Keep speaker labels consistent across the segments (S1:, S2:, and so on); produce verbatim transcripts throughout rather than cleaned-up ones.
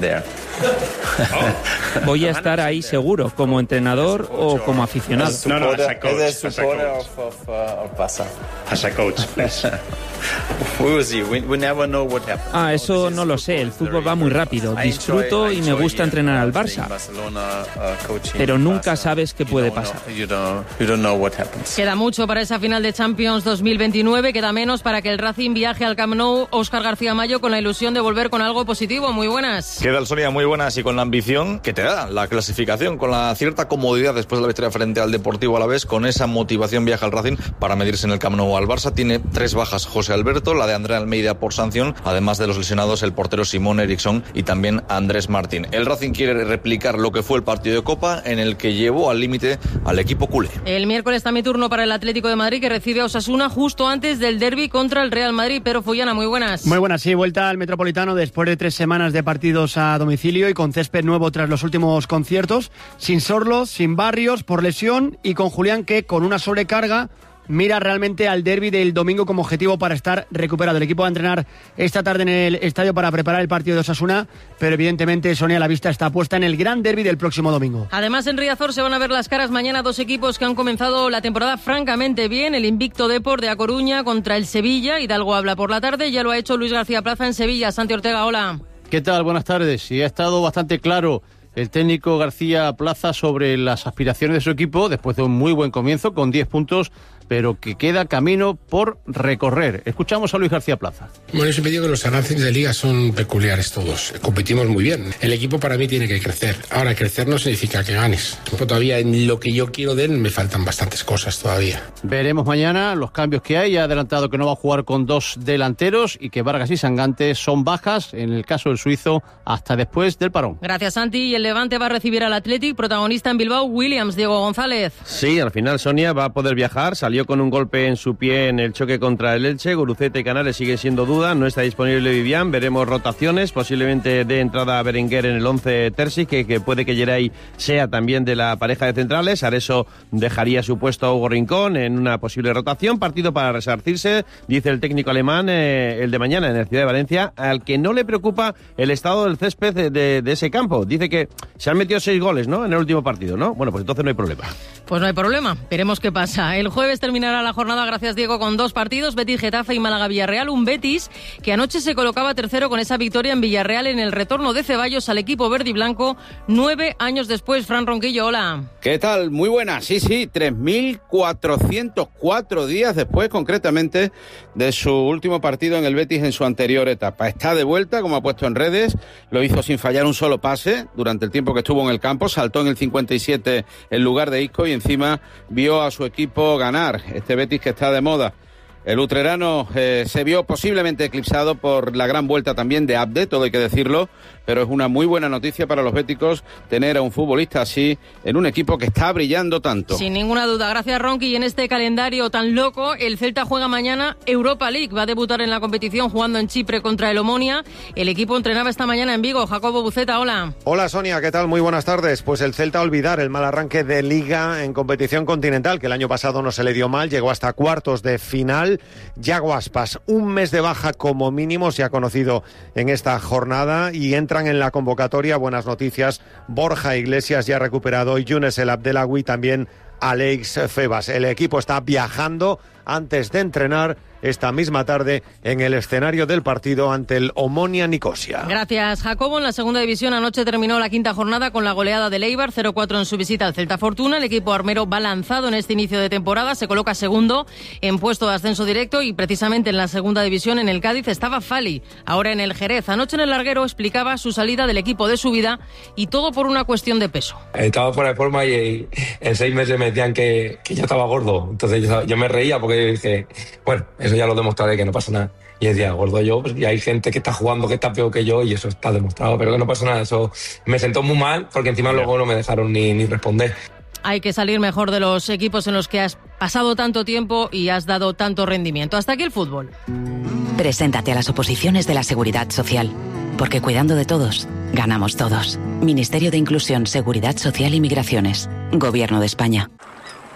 S1: Voy a estar ahí seguro, como entrenador o como aficionado.
S2: No, no, as a coach. As a coach. Of, of, uh, of Barça. As a coach, please. We, we never know what happens.
S1: Ah, eso no lo sé. El fútbol va muy rápido. Disfruto y me gusta entrenar al Barça. Pero nunca sabes qué puede pasar.
S3: Queda mucho para esa final de Champions dos mil veintinueve. Queda menos para que el Racing viaje al Camp Nou. Óscar García Mayo, con la ilusión de volver con algo positivo. Muy buenas.
S4: ¿Qué tal, Sonia? Muy buenas, y con la ambición que te da la clasificación, con la cierta comodidad después de la victoria frente al Deportivo Alavés, con esa motivación viaja al Racing para medirse en el Camp Nou al Barça. Tiene tres bajas José Alberto, la de André Almeida por sanción, además de los lesionados el portero Simón Eriksson y también Andrés Martín. El Racing quiere replicar lo que fue el partido de Copa, en el que llevó al límite al equipo culé.
S3: El miércoles también turno para el Atlético de Madrid, que recibe a Osasuna justo antes del derbi contra el Real Madrid. Pero Fullana, muy buenas.
S5: Muy buenas, sí, vuelta al Metropolitano después de tres semanas de partidos a domicilio y con césped nuevo tras los últimos conciertos, sin Sorlos, sin Barrios por lesión y con Julián, que con una sobrecarga mira realmente al derbi del domingo como objetivo para estar recuperado. El equipo va a entrenar esta tarde en el estadio para preparar el partido de Osasuna, pero evidentemente, Sonia, la vista está puesta en el gran derbi del próximo domingo.
S3: Además, en Riazor se van a ver las caras mañana dos equipos que han comenzado la temporada francamente bien. El invicto Depor de A Coruña contra el Sevilla. Hidalgo habla por la tarde, ya lo ha hecho Luis García Plaza en Sevilla. Santi Ortega, hola.
S6: ¿Qué tal? Buenas tardes. Sí, ha estado bastante claro el técnico García Plaza sobre las aspiraciones de su equipo después de un muy buen comienzo con diez puntos, pero que queda camino por recorrer. Escuchamos a Luis García Plaza.
S7: Bueno, yo siempre digo que los avances de liga son peculiares todos. Competimos muy bien. El equipo para mí tiene que crecer. Ahora, crecer no significa que ganes. Todavía en lo que yo quiero de él me faltan bastantes cosas todavía.
S6: Veremos mañana los cambios que hay. Ha adelantado que no va a jugar con dos delanteros y que Vargas y Sangante son bajas, en el caso del suizo, hasta después del parón.
S3: Gracias, Santi. Y el Levante va a recibir al Athletic, protagonista en Bilbao, Williams. Diego González.
S8: Sí, al final Sonia va a poder viajar. Salió con un golpe en su pie en el choque contra el Elche. Guruceta y Canales sigue siendo duda. No está disponible Vivian. Veremos rotaciones. Posiblemente de entrada a Berenguer en el once Terzi, que, que puede que Geray sea también de la pareja de centrales. Areso dejaría su puesto a Hugo Rincón en una posible rotación. Partido para resarcirse, dice el técnico alemán, eh, el de mañana en el Ciudad de Valencia, al que no le preocupa el estado del césped de, de, de ese campo. Dice que se han metido seis goles, ¿no?, en el último partido, ¿no? Bueno, pues entonces no hay problema.
S3: Pues no hay problema. Veremos qué pasa. El jueves terminará la jornada, gracias Diego, con dos partidos, Betis Getafe y Málaga Villarreal. Un Betis que anoche se colocaba tercero con esa victoria en Villarreal en el retorno de Ceballos al equipo verde y blanco nueve años después. Fran Ronquillo, hola.
S9: ¿Qué tal? Muy buena. Sí, sí, tres mil cuatrocientos cuatro días después, concretamente, de su último partido en el Betis en su anterior etapa. Está de vuelta, como ha puesto en redes, lo hizo sin fallar un solo pase durante el tiempo que estuvo en el campo, saltó en el cincuenta y siete en lugar de Isco y encima vio a su equipo ganar. Este Betis que está de moda. El utrerano eh, se vio posiblemente eclipsado por la gran vuelta también de Abde, todo hay que decirlo, pero es una muy buena noticia para los béticos tener a un futbolista así en un equipo que está brillando tanto.
S3: Sin ninguna duda. Gracias, Ronqui. Y en este calendario tan loco, el Celta juega mañana Europa League. Va a debutar en la competición jugando en Chipre contra el Omonia. El equipo entrenaba esta mañana en Vigo. Jacobo Buceta, hola.
S10: Hola, Sonia, ¿qué tal? Muy buenas tardes. Pues el Celta a olvidar el mal arranque de Liga en competición continental, que el año pasado no se le dio mal, llegó hasta cuartos de final. Yago Aspas, un mes de baja como mínimo se ha conocido en esta jornada y entran en la convocatoria, buenas noticias, Borja Iglesias ya recuperado y Younes El Abdelawi, también Alex Febas. El equipo está viajando antes de entrenar esta misma tarde en el escenario del partido ante el Omonia Nicosia.
S3: Gracias, Jacobo. En la segunda división anoche terminó la quinta jornada con la goleada del Eibar, cero cuatro en su visita al Celta Fortuna. El equipo armero va lanzado en este inicio de temporada, se coloca segundo en puesto de ascenso directo y precisamente en la segunda división en el Cádiz estaba Fali, ahora en el Jerez. Anoche en el larguero explicaba su salida del equipo de su vida y todo por una cuestión de peso.
S11: Estaba fuera de forma y en seis meses me decían que, que yo estaba gordo, entonces yo, yo me reía porque dije, bueno, eso ya lo demostraré, que no pasa nada. Y decía, gordo yo, pues, y hay gente que está jugando que está peor que yo y eso está demostrado, pero que no pasa nada. Eso me sentó muy mal porque encima luego no me dejaron ni, ni responder.
S3: Hay que salir mejor de los equipos en los que has pasado tanto tiempo y has dado tanto rendimiento. Hasta aquí el fútbol.
S12: Preséntate a las oposiciones de la Seguridad Social, porque cuidando de todos, ganamos todos. Ministerio de Inclusión, Seguridad Social y Migraciones. Gobierno de España.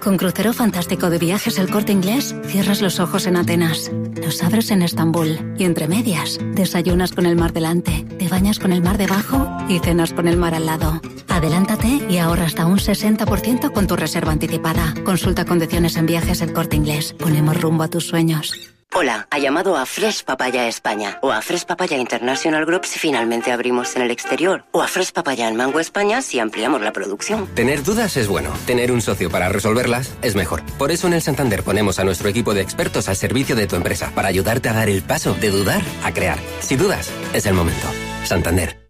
S13: Con Crucero Fantástico de Viajes El Corte Inglés, cierras los ojos en Atenas, los abres en Estambul y entre medias, desayunas con el mar delante, te bañas con el mar debajo y cenas con el mar al lado. Adelántate y ahorra hasta un sesenta por ciento con tu reserva anticipada. Consulta condiciones en Viajes El Corte Inglés. Ponemos rumbo a tus sueños.
S14: Hola, ha llamado a Fresh Papaya España o a Fresh Papaya International Group si finalmente abrimos en el exterior o a Fresh Papaya en Mango España si ampliamos la producción.
S15: Tener dudas es bueno, tener un socio para resolverlas es mejor. Por eso en el Santander ponemos a nuestro equipo de expertos al servicio de tu empresa para ayudarte a dar el paso de dudar a crear. Si dudas, es el momento. Santander.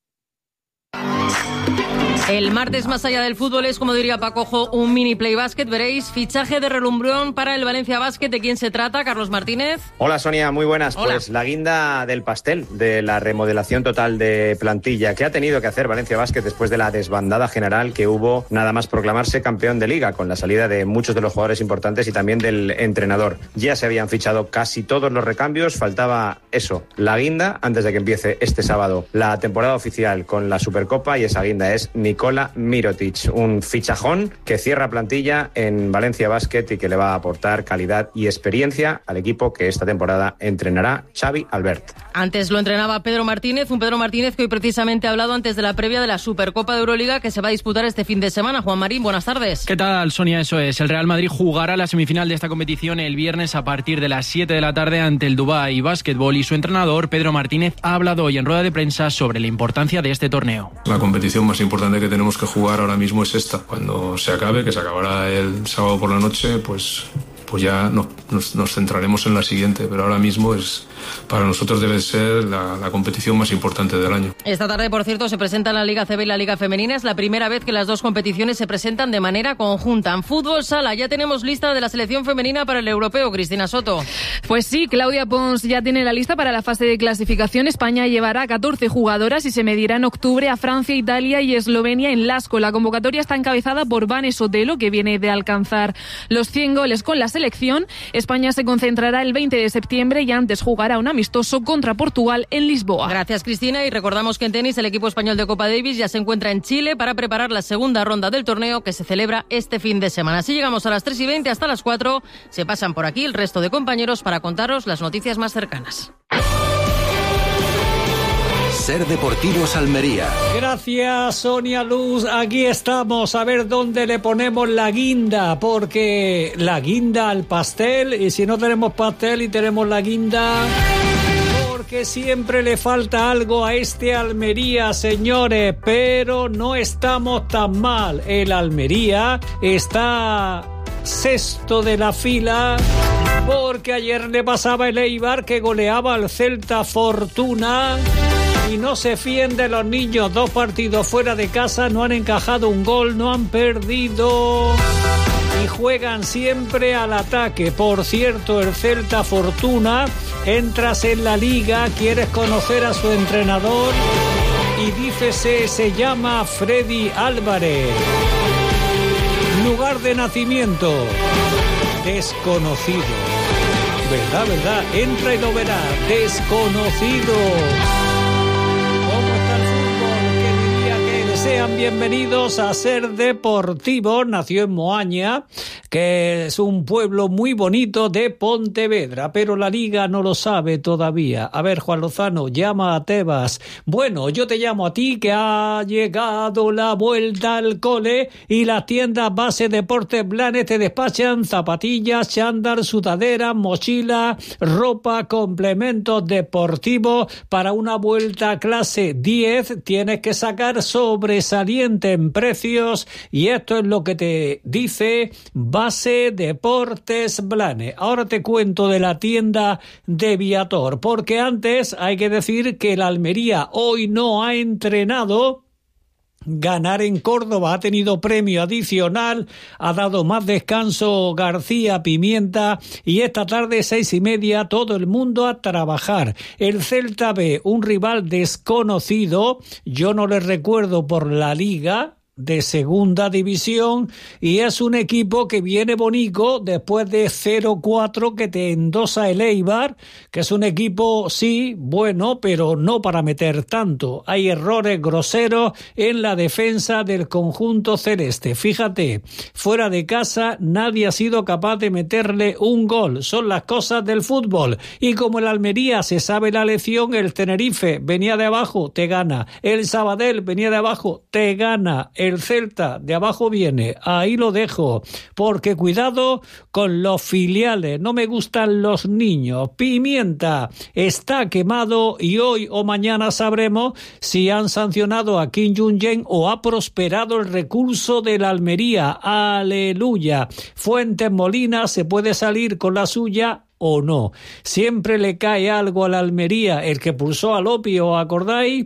S3: El martes, más allá del fútbol, es, como diría Pacojo, un mini play basket. Veréis, fichaje de relumbrón para el Valencia Basket. ¿De quién se trata? Carlos Martínez.
S16: Hola, Sonia, muy buenas.
S3: Hola.
S16: Pues la guinda del pastel de la remodelación total de plantilla que ha tenido que hacer Valencia Basket después de la desbandada general que hubo nada más proclamarse campeón de liga, con la salida de muchos de los jugadores importantes y también del entrenador. Ya se habían fichado casi todos los recambios, faltaba eso, la guinda, antes de que empiece este sábado la temporada oficial con la Supercopa, y esa guinda es Nikola Mirotic, un fichajón que cierra plantilla en Valencia Basket y que le va a aportar calidad y experiencia al equipo que esta temporada entrenará Xavi Albert.
S3: Antes lo entrenaba Pedro Martínez, un Pedro Martínez que hoy precisamente ha hablado antes de la previa de la Supercopa de Euroliga que se va a disputar este fin de semana. Juan Marín, buenas tardes.
S17: ¿Qué tal, Sonia? Eso es. El Real Madrid jugará la semifinal de esta competición el viernes a partir de las siete de la tarde ante el Dubái Basketball, y su entrenador, Pedro Martínez, ha hablado hoy en rueda de prensa sobre la importancia de este torneo.
S18: La competición más importante que tenemos que jugar ahora mismo es esta. Cuando se acabe, que se acabará el sábado por la noche, pues, pues ya nos, nos, nos centraremos en la siguiente, pero ahora mismo es, para nosotros debe ser la, la competición más importante del año.
S3: Esta tarde, por cierto, se presenta la Liga C B y la Liga Femenina. Es la primera vez que las dos competiciones se presentan de manera conjunta. En fútbol sala ya tenemos lista de la selección femenina para el europeo. Cristina Soto.
S19: Pues sí, Claudia Pons ya tiene la lista para la fase de clasificación. España llevará catorce jugadoras y se medirá en octubre a Francia, Italia y Eslovenia en Lasco. La convocatoria está encabezada por Vane Sotelo, que viene de alcanzar los cien goles con la selección. España se concentrará el veinte de septiembre y antes jugará un amistoso contra Portugal en Lisboa.
S3: Gracias, Cristina. Y recordamos que en tenis el equipo español de Copa Davis ya se encuentra en Chile para preparar la segunda ronda del torneo que se celebra este fin de semana. Así llegamos a las tres y veinte, hasta las cuatro. Se pasan por aquí el resto de compañeros para contaros las noticias más cercanas.
S20: Ser Deportivos Almería.
S21: Gracias, Sonia Luz. Aquí estamos a ver dónde le ponemos la guinda, porque la guinda al pastel, y si no tenemos pastel y tenemos la guinda, porque siempre le falta algo a este Almería, señores, pero no estamos tan mal. El Almería está sexto de la fila, porque ayer le pasaba el Eibar, que goleaba al Celta Fortuna. Y no se fíen de los niños, dos partidos fuera de casa, no han encajado un gol, no han perdido y juegan siempre al ataque. Por cierto, el Celta Fortuna, entras en la liga, quieres conocer a su entrenador y dícese, se llama Freddy Álvarez. Lugar de nacimiento, desconocido. ¿Verdad, verdad? Entra y lo verá, desconocido. Sean bienvenidos a Ser Deportivo. Nació en Moaña, que es un pueblo muy bonito de Pontevedra, pero la liga no lo sabe todavía. A ver, Juan Lozano, llama a Tebas. Bueno, yo te llamo a ti, que ha llegado la vuelta al cole y las tiendas Base Deportes Blanes te despachan zapatillas, chándal, sudadera, mochila, ropa, complementos deportivos para una vuelta a clase diez. Tienes que sacar sobre saliente en precios, y esto es lo que te dice Base Deportes Blanes. Ahora te cuento de la tienda de Viator, porque antes hay que decir que el Almería hoy no ha entrenado. Ganar en Córdoba ha tenido premio adicional, ha dado más descanso García Pimienta, y esta tarde seis y media todo el mundo a trabajar. El Celta B, un rival desconocido, yo no le recuerdo por la liga, de segunda división y es un equipo que viene bonito después de cero cuatro que te endosa el Eibar, que es un equipo, sí, bueno, pero no para meter tanto. Hay errores groseros en la defensa del conjunto celeste. Fíjate, fuera de casa nadie ha sido capaz de meterle un gol. Son las cosas del fútbol. Y como el Almería se sabe la lección, el Tenerife venía de abajo, te gana. El Sabadell venía de abajo, te gana. El Celta de abajo viene. Ahí lo dejo. Porque cuidado con los filiales. No me gustan los niños. Pimienta está quemado y hoy o mañana sabremos si han sancionado a Kim Jong-un o ha prosperado el recurso de la Almería. Aleluya. Fuentes Molina se puede salir con la suya o no. Siempre le cae algo a la Almería. El que pulsó al opio, ¿acordáis?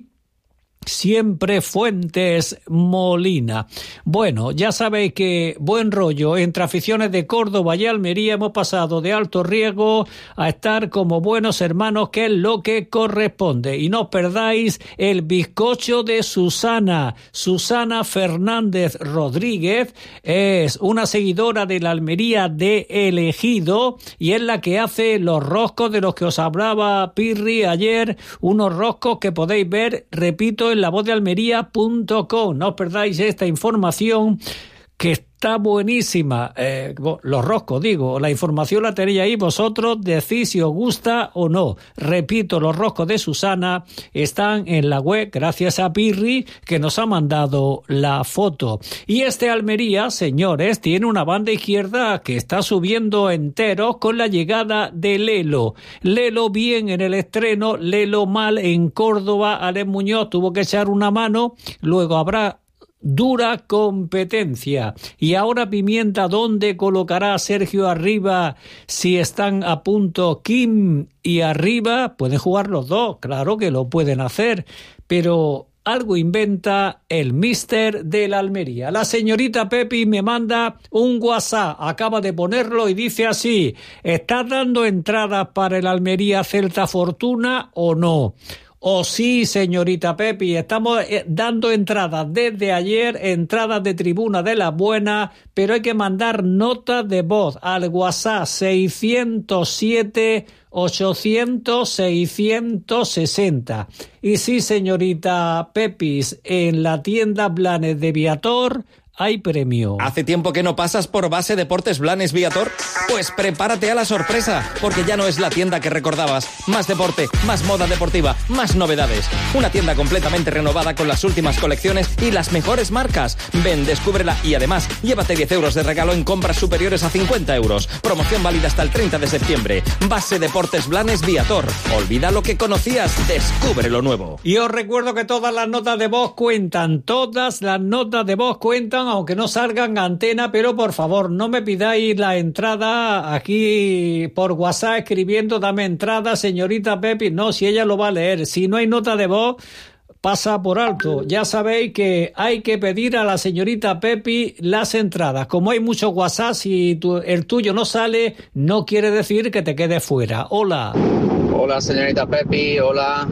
S21: Siempre Fuentes Molina. Bueno, ya sabéis que buen rollo entre aficiones de Córdoba y Almería. Hemos pasado de alto riesgo a estar como buenos hermanos, que es lo que corresponde. Y no os perdáis el bizcocho de Susana. Susana Fernández Rodríguez es una seguidora de la Almería de El Ejido y es la que hace los roscos de los que os hablaba Pirri ayer. Unos roscos que podéis ver, repito, en la voz de almería punto com. No os perdáis esta información que está buenísima. Eh, los roscos, digo, la información la tenéis ahí, vosotros decís si os gusta o no. Repito, los roscos de Susana están en la web gracias a Pirri, que nos ha mandado la foto. Y este Almería, señores, tiene una banda izquierda que está subiendo enteros con la llegada de Lelo. Lelo bien en el estreno, Lelo mal en Córdoba. Alex Muñoz tuvo que echar una mano, luego habrá dura competencia. Y ahora Pimienta, ¿dónde colocará a Sergio Arriba si están a punto Kim y Arriba? Pueden jugar los dos, claro que lo pueden hacer, pero algo inventa el míster de la Almería. La señorita Pepi me manda un WhatsApp, acaba de ponerlo y dice así: ¿estás dando entradas para el Almería Celta Fortuna o no? Oh sí, señorita Pepi, estamos dando entradas desde ayer, entradas de tribuna de las buenas, pero hay que mandar notas de voz al WhatsApp seiscientos siete ochocientos seiscientos sesenta. Y sí, señorita Pepis, en la tienda Blanes de Viator hay premio.
S2: ¿Hace tiempo que no pasas por Base Deportes Blanes Viator? Pues prepárate a la sorpresa, porque ya no es la tienda que recordabas. Más deporte, más moda deportiva, más novedades. Una tienda completamente renovada con las últimas colecciones y las mejores marcas. Ven, descúbrela y además llévate diez euros de regalo en compras superiores a cincuenta euros. Promoción válida hasta el treinta de septiembre. Base Deportes Blanes Viator. Olvida lo que conocías, descubre lo nuevo.
S21: Y os recuerdo que todas las notas de voz cuentan. Todas las notas de voz cuentan, aunque no salgan a antena, pero por favor no me pidáis la entrada aquí por WhatsApp escribiendo dame entrada, señorita Pepi. No, si ella lo va a leer. Si no hay nota de voz, pasa por alto. Ya sabéis que hay que pedir a la señorita Pepi las entradas. Como hay muchos WhatsApp, si tu, el tuyo no sale, no quiere decir que te quedes fuera. Hola.
S22: Hola, señorita Pepi. Hola,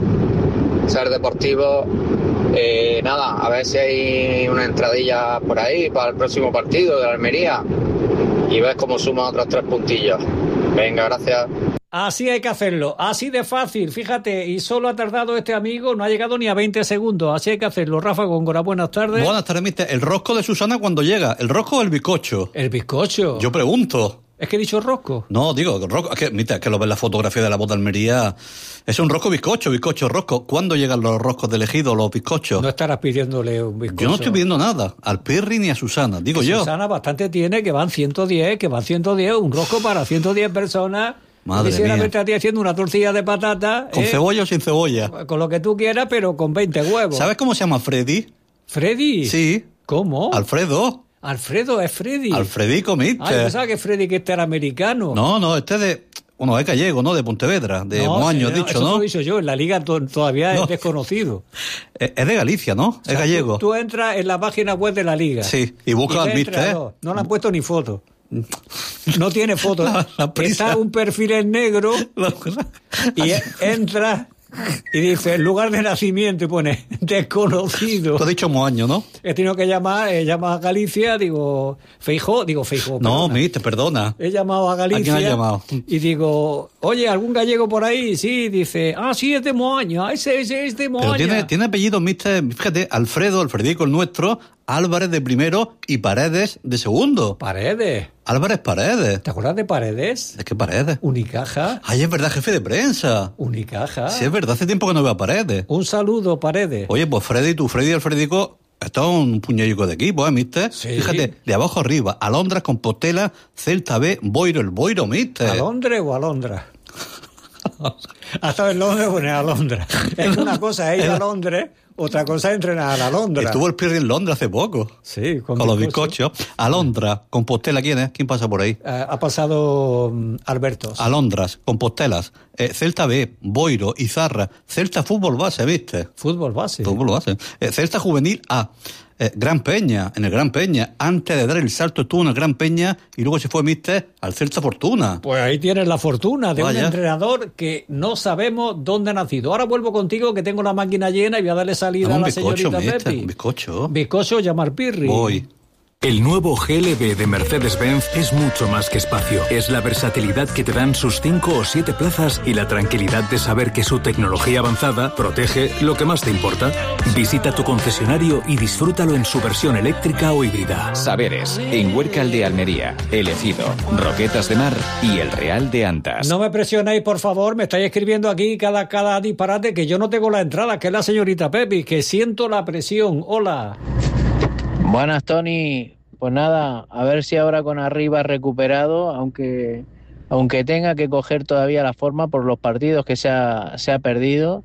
S22: Ser Deportivo. Eh, nada, a ver si hay una entradilla por ahí para el próximo partido de la Almería y ves cómo suma otros tres puntillos. Venga, gracias.
S21: Así hay que hacerlo, así de fácil, fíjate, y solo ha tardado este amigo, no ha llegado ni a veinte segundos, así hay que hacerlo. Rafa Góngora, buenas tardes.
S23: Buenas tardes, mister. El rosco de Susana cuando llega, ¿el rosco o el bizcocho?
S21: ¿El bizcocho?
S23: Yo pregunto.
S21: ¿Es que he dicho rosco?
S23: No, digo, rosco, es que, mira, es que lo ves la fotografía de la Voz de Almería, es un rosco bizcocho, bizcocho rosco. ¿Cuándo llegan los roscos del Ejido, los bizcochos?
S21: No estarás pidiéndole un bizcocho.
S23: Yo no estoy pidiendo nada, al Pirri ni a Susana, digo yo.
S21: Susana bastante tiene, que van ciento diez, que van ciento diez, un rosco para ciento diez personas.
S23: Madre
S21: Quisiera
S23: mía.
S21: verte a ti haciendo una tortilla de patata.
S23: ¿Con
S21: ¿eh?
S23: cebolla o sin cebolla?
S21: Con lo que tú quieras, pero con veinte huevos.
S23: ¿Sabes cómo se llama Freddy?
S21: ¿Freddy?
S23: Sí.
S21: ¿Cómo?
S23: Alfredo.
S21: Alfredo es Freddy.
S23: Alfredico, mister.
S21: Ah, yo pensaba que Freddy que este era americano.
S23: No, no, este de... Bueno, es gallego, ¿no? De Pontevedra, de
S21: no,
S23: Moaño,
S21: no,
S23: dicho,
S21: eso
S23: ¿no?
S21: Eso lo he dicho yo, en la liga to- todavía
S23: No.
S21: es desconocido.
S23: Es es de Galicia, ¿no?
S21: O sea,
S23: es gallego.
S21: Tú, tú entras en la página web de la liga.
S23: Sí, y buscas
S21: ves
S23: al mister.
S21: entrenador. No le han puesto ni foto. No tiene foto.
S23: La- la prisa.
S21: Está un perfil en negro y e- entra Y dice, el lugar de nacimiento, y pone, desconocido.
S23: Tú has dicho Moaño, ¿no?
S21: He tenido que llamar, he llamado a Galicia, digo, Feijó, digo, Feijó.
S23: No, mister, perdona.
S21: He llamado a Galicia.
S23: ¿A quién has llamado?
S21: Y digo, oye, ¿algún gallego por ahí? Sí, dice, ah, sí, es de Moaña, ese, ese es de Moaña.
S23: Pero tiene, tiene apellido, mister, fíjate, Alfredo, Alfredico el nuestro, Álvarez de primero y Paredes de segundo.
S21: Paredes.
S23: Álvarez Paredes.
S21: ¿Te acuerdas de Paredes?
S23: ¿De qué Paredes?
S21: Unicaja.
S23: Ay, es verdad, jefe de prensa.
S21: Unicaja.
S23: Sí, es verdad, hace tiempo que no veo a Paredes.
S21: Un saludo, Paredes.
S23: Oye, pues Freddy, tú, Freddy y Alfredico, está un puñadico de equipo, ¿eh, mister?
S21: Sí.
S23: Fíjate, de abajo arriba, Alondras, Compostela, Celta B, Boiro, el Boiro, mister.
S21: ¿Alondre o Alondra? Hasta en Londres pone Alondra. Es una cosa es ir a Londres, otra cosa es entrenar a Alondra.
S23: Estuvo el Pirri en Londres hace poco.
S21: Sí,
S23: con, con los bizcochos. Alondra, Compostela, ¿quién es? ¿Quién pasa por ahí?
S21: Uh, ha pasado um, Albertos.
S23: Alondras, Compostelas, eh, Celta B, Boiro, Izarra, Celta Fútbol Base, ¿viste?
S21: Fútbol Base.
S23: Fútbol Base. Eh, Celta Juvenil A. Eh, Gran Peña, en el Gran Peña. Antes de dar el salto estuvo en el Gran Peña y luego se fue, mister, al Celta Fortuna.
S21: Pues ahí tienes la fortuna de
S23: Vaya.
S21: un entrenador que no sabemos dónde ha nacido. Ahora vuelvo contigo, que tengo la máquina llena y voy a darle salida
S23: Dame
S21: a la
S23: bizcocho,
S21: señorita
S23: mister,
S21: Pepi.
S23: un bizcocho.
S21: Bizcocho, llamar Pirri.
S23: Voy.
S1: El nuevo G L B de Mercedes-Benz es mucho más que espacio. Es la versatilidad que te dan sus cinco o siete plazas y la tranquilidad de saber que su tecnología avanzada protege lo que más te importa. Visita tu concesionario y disfrútalo en su versión eléctrica o híbrida.
S4: Saberes, en Huércal de Almería, El Ejido, Roquetas de Mar y El Real de Antas.
S21: No me presionéis, por favor, me estáis escribiendo aquí cada, cada disparate, que yo no tengo la entrada, que es la señorita Pepi, que siento la presión. Hola.
S5: Buenas, Tony. Pues nada, a ver si ahora con Arriba recuperado, aunque aunque tenga que coger todavía la forma por los partidos que se ha, se ha perdido,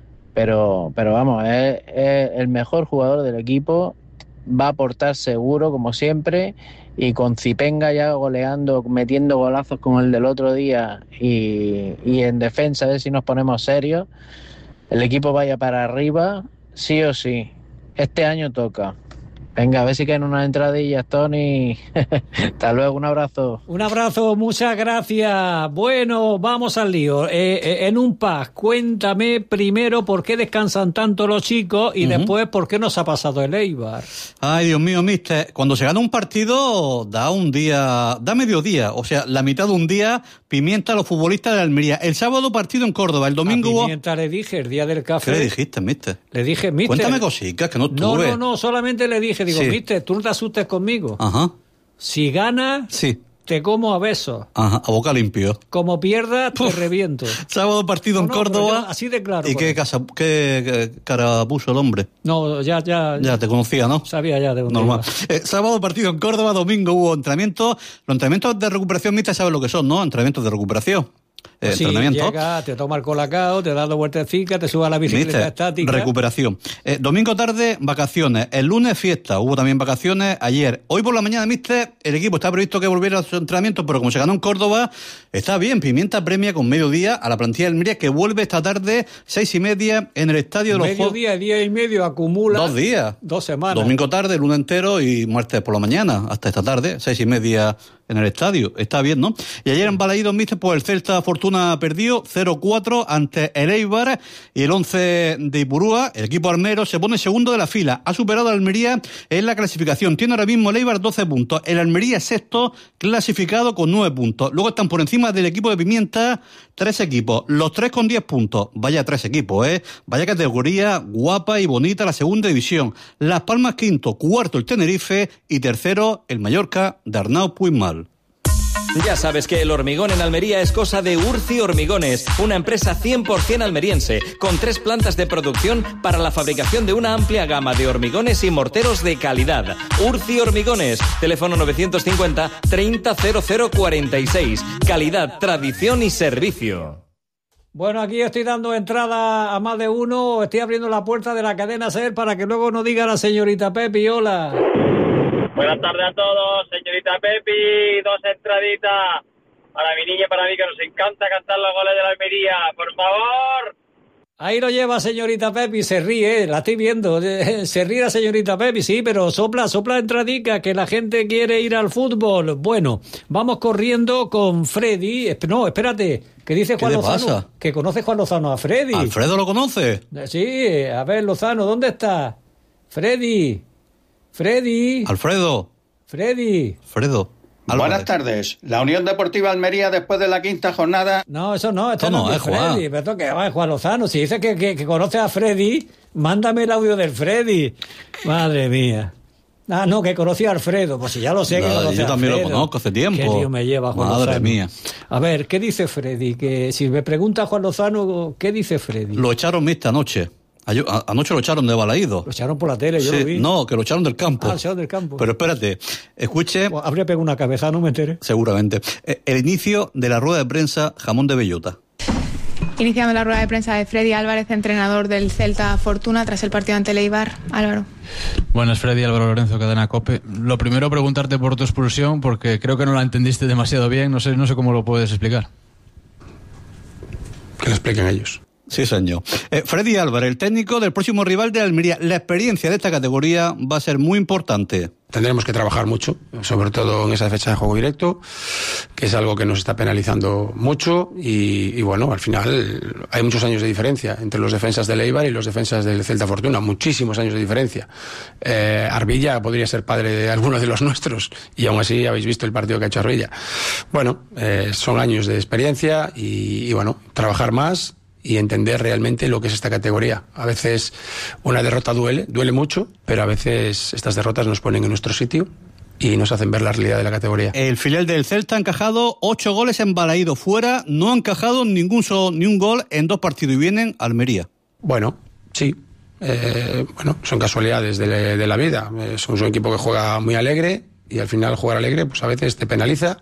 S5: pero, pero vamos, es, es el mejor jugador del equipo, va a aportar seguro, como siempre, y con Zipenga ya goleando, metiendo golazos como el del otro día, y, y en defensa, a ver si nos ponemos serios, el equipo vaya para arriba, sí o sí, este año toca. Venga, a ver si caen unas entradillas, Tony. Hasta luego, un abrazo.
S21: Un abrazo, muchas gracias. Bueno, vamos al lío. Eh, eh, en un pack, cuéntame primero por qué descansan tanto los chicos y uh-huh. después por qué nos ha pasado el Eibar.
S23: Ay, Dios mío, mister, cuando se gana un partido da un día, da medio día, o sea, la mitad de un día, Pimienta a los futbolistas de Almería. El sábado partido en Córdoba, el domingo hubo...
S21: A Pimienta le dije, el día del café.
S23: ¿Qué le dijiste, mister?
S21: Le dije, mister...
S23: Cuéntame cositas, que no tuve.
S21: No, no, no, solamente le dije, digo,
S23: sí.
S21: mister, tú no te asustes conmigo.
S23: Ajá.
S21: Si ganas,
S23: sí.
S21: te como a besos.
S23: Ajá, a boca limpio.
S21: Como pierdas, te reviento.
S23: Sábado partido no, en no, Córdoba.
S21: Así de claro.
S23: ¿Y qué, casa, qué, qué cara puso el hombre?
S21: No, ya, ya.
S23: Ya te conocía, ¿no?
S21: Sabía ya de dónde
S23: Normal. Eh, sábado partido en Córdoba, domingo hubo entrenamiento. Los entrenamientos de recuperación, mister, ¿sabes lo que son, no? Entrenamientos de recuperación.
S21: Pues sí, llega, te toma el colacao, te da dos vueltecitas, te sube a la bicicleta
S23: Mister,
S21: estática.
S23: Recuperación. Eh, domingo tarde, vacaciones. El lunes, fiesta. Hubo también vacaciones ayer. Hoy por la mañana, mister, el equipo está previsto que volviera a su entrenamiento, pero como se ganó en Córdoba, está bien. Pimienta premia con mediodía a la plantilla del Almería, que vuelve esta tarde, seis y media, en el estadio de los Juegos.
S21: Mediodía, día y medio, acumula.
S23: Dos días.
S21: Dos semanas.
S23: Domingo tarde, lunes entero y martes por la mañana, hasta esta tarde, seis y media en el estadio. Está bien, ¿no? Y ayer en Balaídos, mister, pues el Celta Fortuna perdió cero cuatro ante el Eibar, y el once de Ipurúa, el equipo armero, se pone segundo de la fila. Ha superado a Almería en la clasificación. Tiene ahora mismo el Eibar doce puntos. El Almería sexto, clasificado con nueve puntos. Luego están por encima del equipo de Pimienta tres equipos. Los tres con diez puntos. Vaya tres equipos, ¿eh? Vaya categoría guapa y bonita la segunda división. Las Palmas quinto, cuarto el Tenerife y tercero el Mallorca de Arnau Puigmal.
S2: Ya sabes que el hormigón en Almería es cosa de Urci Hormigones, una empresa cien por ciento almeriense, con tres plantas de producción para la fabricación de una amplia gama de hormigones y morteros de calidad. Urci Hormigones, teléfono novecientos cincuenta, treinta, cero cero cuarenta y seis. Calidad, tradición y servicio.
S21: Bueno, aquí estoy dando entrada a más de uno, estoy abriendo la puerta de la cadena SER para que luego no diga la señorita Pepi. Hola.
S24: Buenas tardes a todos, señorita Pepi, dos entraditas para mi niña y para mí, que nos encanta cantar los goles de la Almería, por favor.
S21: Ahí lo lleva señorita Pepi, se ríe, la estoy viendo, se ríe la señorita Pepi, sí, pero sopla, sopla entradica, que la gente quiere ir al fútbol. Bueno, vamos corriendo con Freddy, no, espérate, que dice Juan
S23: ¿Qué le
S21: Lozano,
S23: pasa?
S21: que conoce Juan Lozano a Freddy.
S23: ¿Alfredo lo conoce?
S21: Sí, a ver, Lozano, ¿dónde está? Freddy, Freddy.
S23: Alfredo.
S21: Freddy.
S23: Alfredo. Álvarez.
S6: Buenas tardes. La Unión Deportiva Almería, después de la quinta jornada...
S21: No, eso no, esto no,
S23: no
S21: es
S23: es Juan.
S21: Freddy, pero que va, Juan Lozano. Si dice que, que, que conoce a Freddy, mándame el audio del Freddy. Madre mía. Ah, no, que conocí a Alfredo. Pues si ya lo sé, que
S23: No,
S21: conoce
S23: yo
S21: a
S23: también
S21: Alfredo.
S23: lo conozco hace tiempo.
S21: Qué lío me lleva Juan
S23: Madre
S21: Lozano.
S23: mía.
S21: A ver, ¿qué dice Freddy? Que si me pregunta Juan Lozano, ¿qué dice Freddy?
S23: Lo echaron esta noche. Ayo- a- Anoche lo echaron de Balaído.
S21: Lo echaron por la tele, yo
S23: Sí,
S21: lo vi.
S23: No, que lo echaron del campo.
S21: Ah, lo echaron del campo.
S23: Pero espérate, escuche...
S21: Pues habría pegado una cabeza, no me enteré.
S23: Seguramente. Eh, El inicio de la rueda de prensa Jamón de Bellota.
S7: Iniciando la rueda de prensa de Freddy Álvarez, entrenador del Celta Fortuna, tras el partido ante el Eibar. Álvaro.
S8: Buenas, Freddy, Álvaro Lorenzo, Cadena COPE. Lo primero, preguntarte por tu expulsión, porque creo que no la entendiste demasiado bien. No sé, no sé cómo lo puedes explicar.
S9: Que lo expliquen ellos.
S23: Sí, señor. Eh, Freddy Álvarez, el técnico del próximo rival de Almería. La experiencia de esta categoría va a ser muy importante.
S9: Tendremos que trabajar mucho, sobre todo en esa fecha de juego directo, que es algo que nos está penalizando mucho y, y bueno, al final hay muchos años de diferencia entre los defensas del Eibar y los defensas del Celta Fortuna, muchísimos años de diferencia. Eh, Arbilla podría ser padre de alguno de los nuestros y aún así habéis visto el partido que ha hecho Arbilla. Bueno, eh, son años de experiencia y, y bueno, trabajar más y entender realmente lo que es esta categoría. A veces una derrota duele, duele mucho, pero a veces estas derrotas nos ponen en nuestro sitio y nos hacen ver la realidad de la categoría.
S23: El filial del Celta ha encajado ocho goles en Balaído fuera, no ha encajado ningún solo, ni un gol en dos partidos y vienen a Almería.
S9: Bueno, sí. Eh, bueno, son casualidades de, de la vida. Eh, somos un equipo que juega muy alegre y al final jugar alegre pues a veces te penaliza.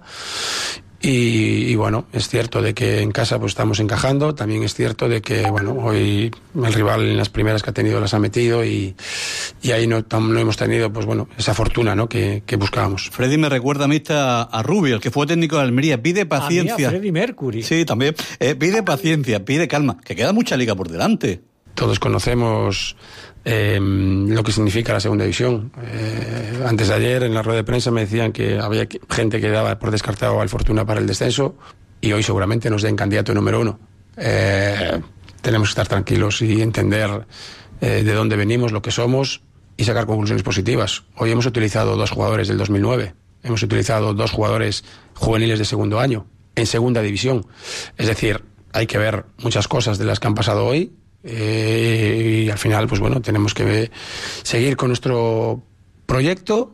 S9: Y, y bueno, es cierto de que en casa pues estamos encajando, también es cierto de que bueno, hoy el rival en las primeras que ha tenido las ha metido y, y ahí no, no hemos tenido pues bueno, esa fortuna, ¿no?, que, que buscábamos.
S23: Freddy me recuerda a mí a, a Rubio, el que fue técnico de Almería, pide paciencia.
S21: A mí, a Freddy Mercury.
S23: Sí, también. Eh, pide paciencia, pide calma, que queda mucha liga por delante.
S9: Todos conocemos eh, lo que significa la segunda división. Eh, antes de ayer en la rueda de prensa me decían que había gente que daba por descartado al Fortuna para el descenso y hoy seguramente nos den candidato número uno. Eh, tenemos que estar tranquilos y entender eh, de dónde venimos, lo que somos y sacar conclusiones positivas. Hoy hemos utilizado dos jugadores del dos mil nueve, hemos utilizado dos jugadores juveniles de segundo año en segunda división. Es decir, hay que ver muchas cosas de las que han pasado hoy. Eh, y al final, pues bueno, tenemos que seguir con nuestro proyecto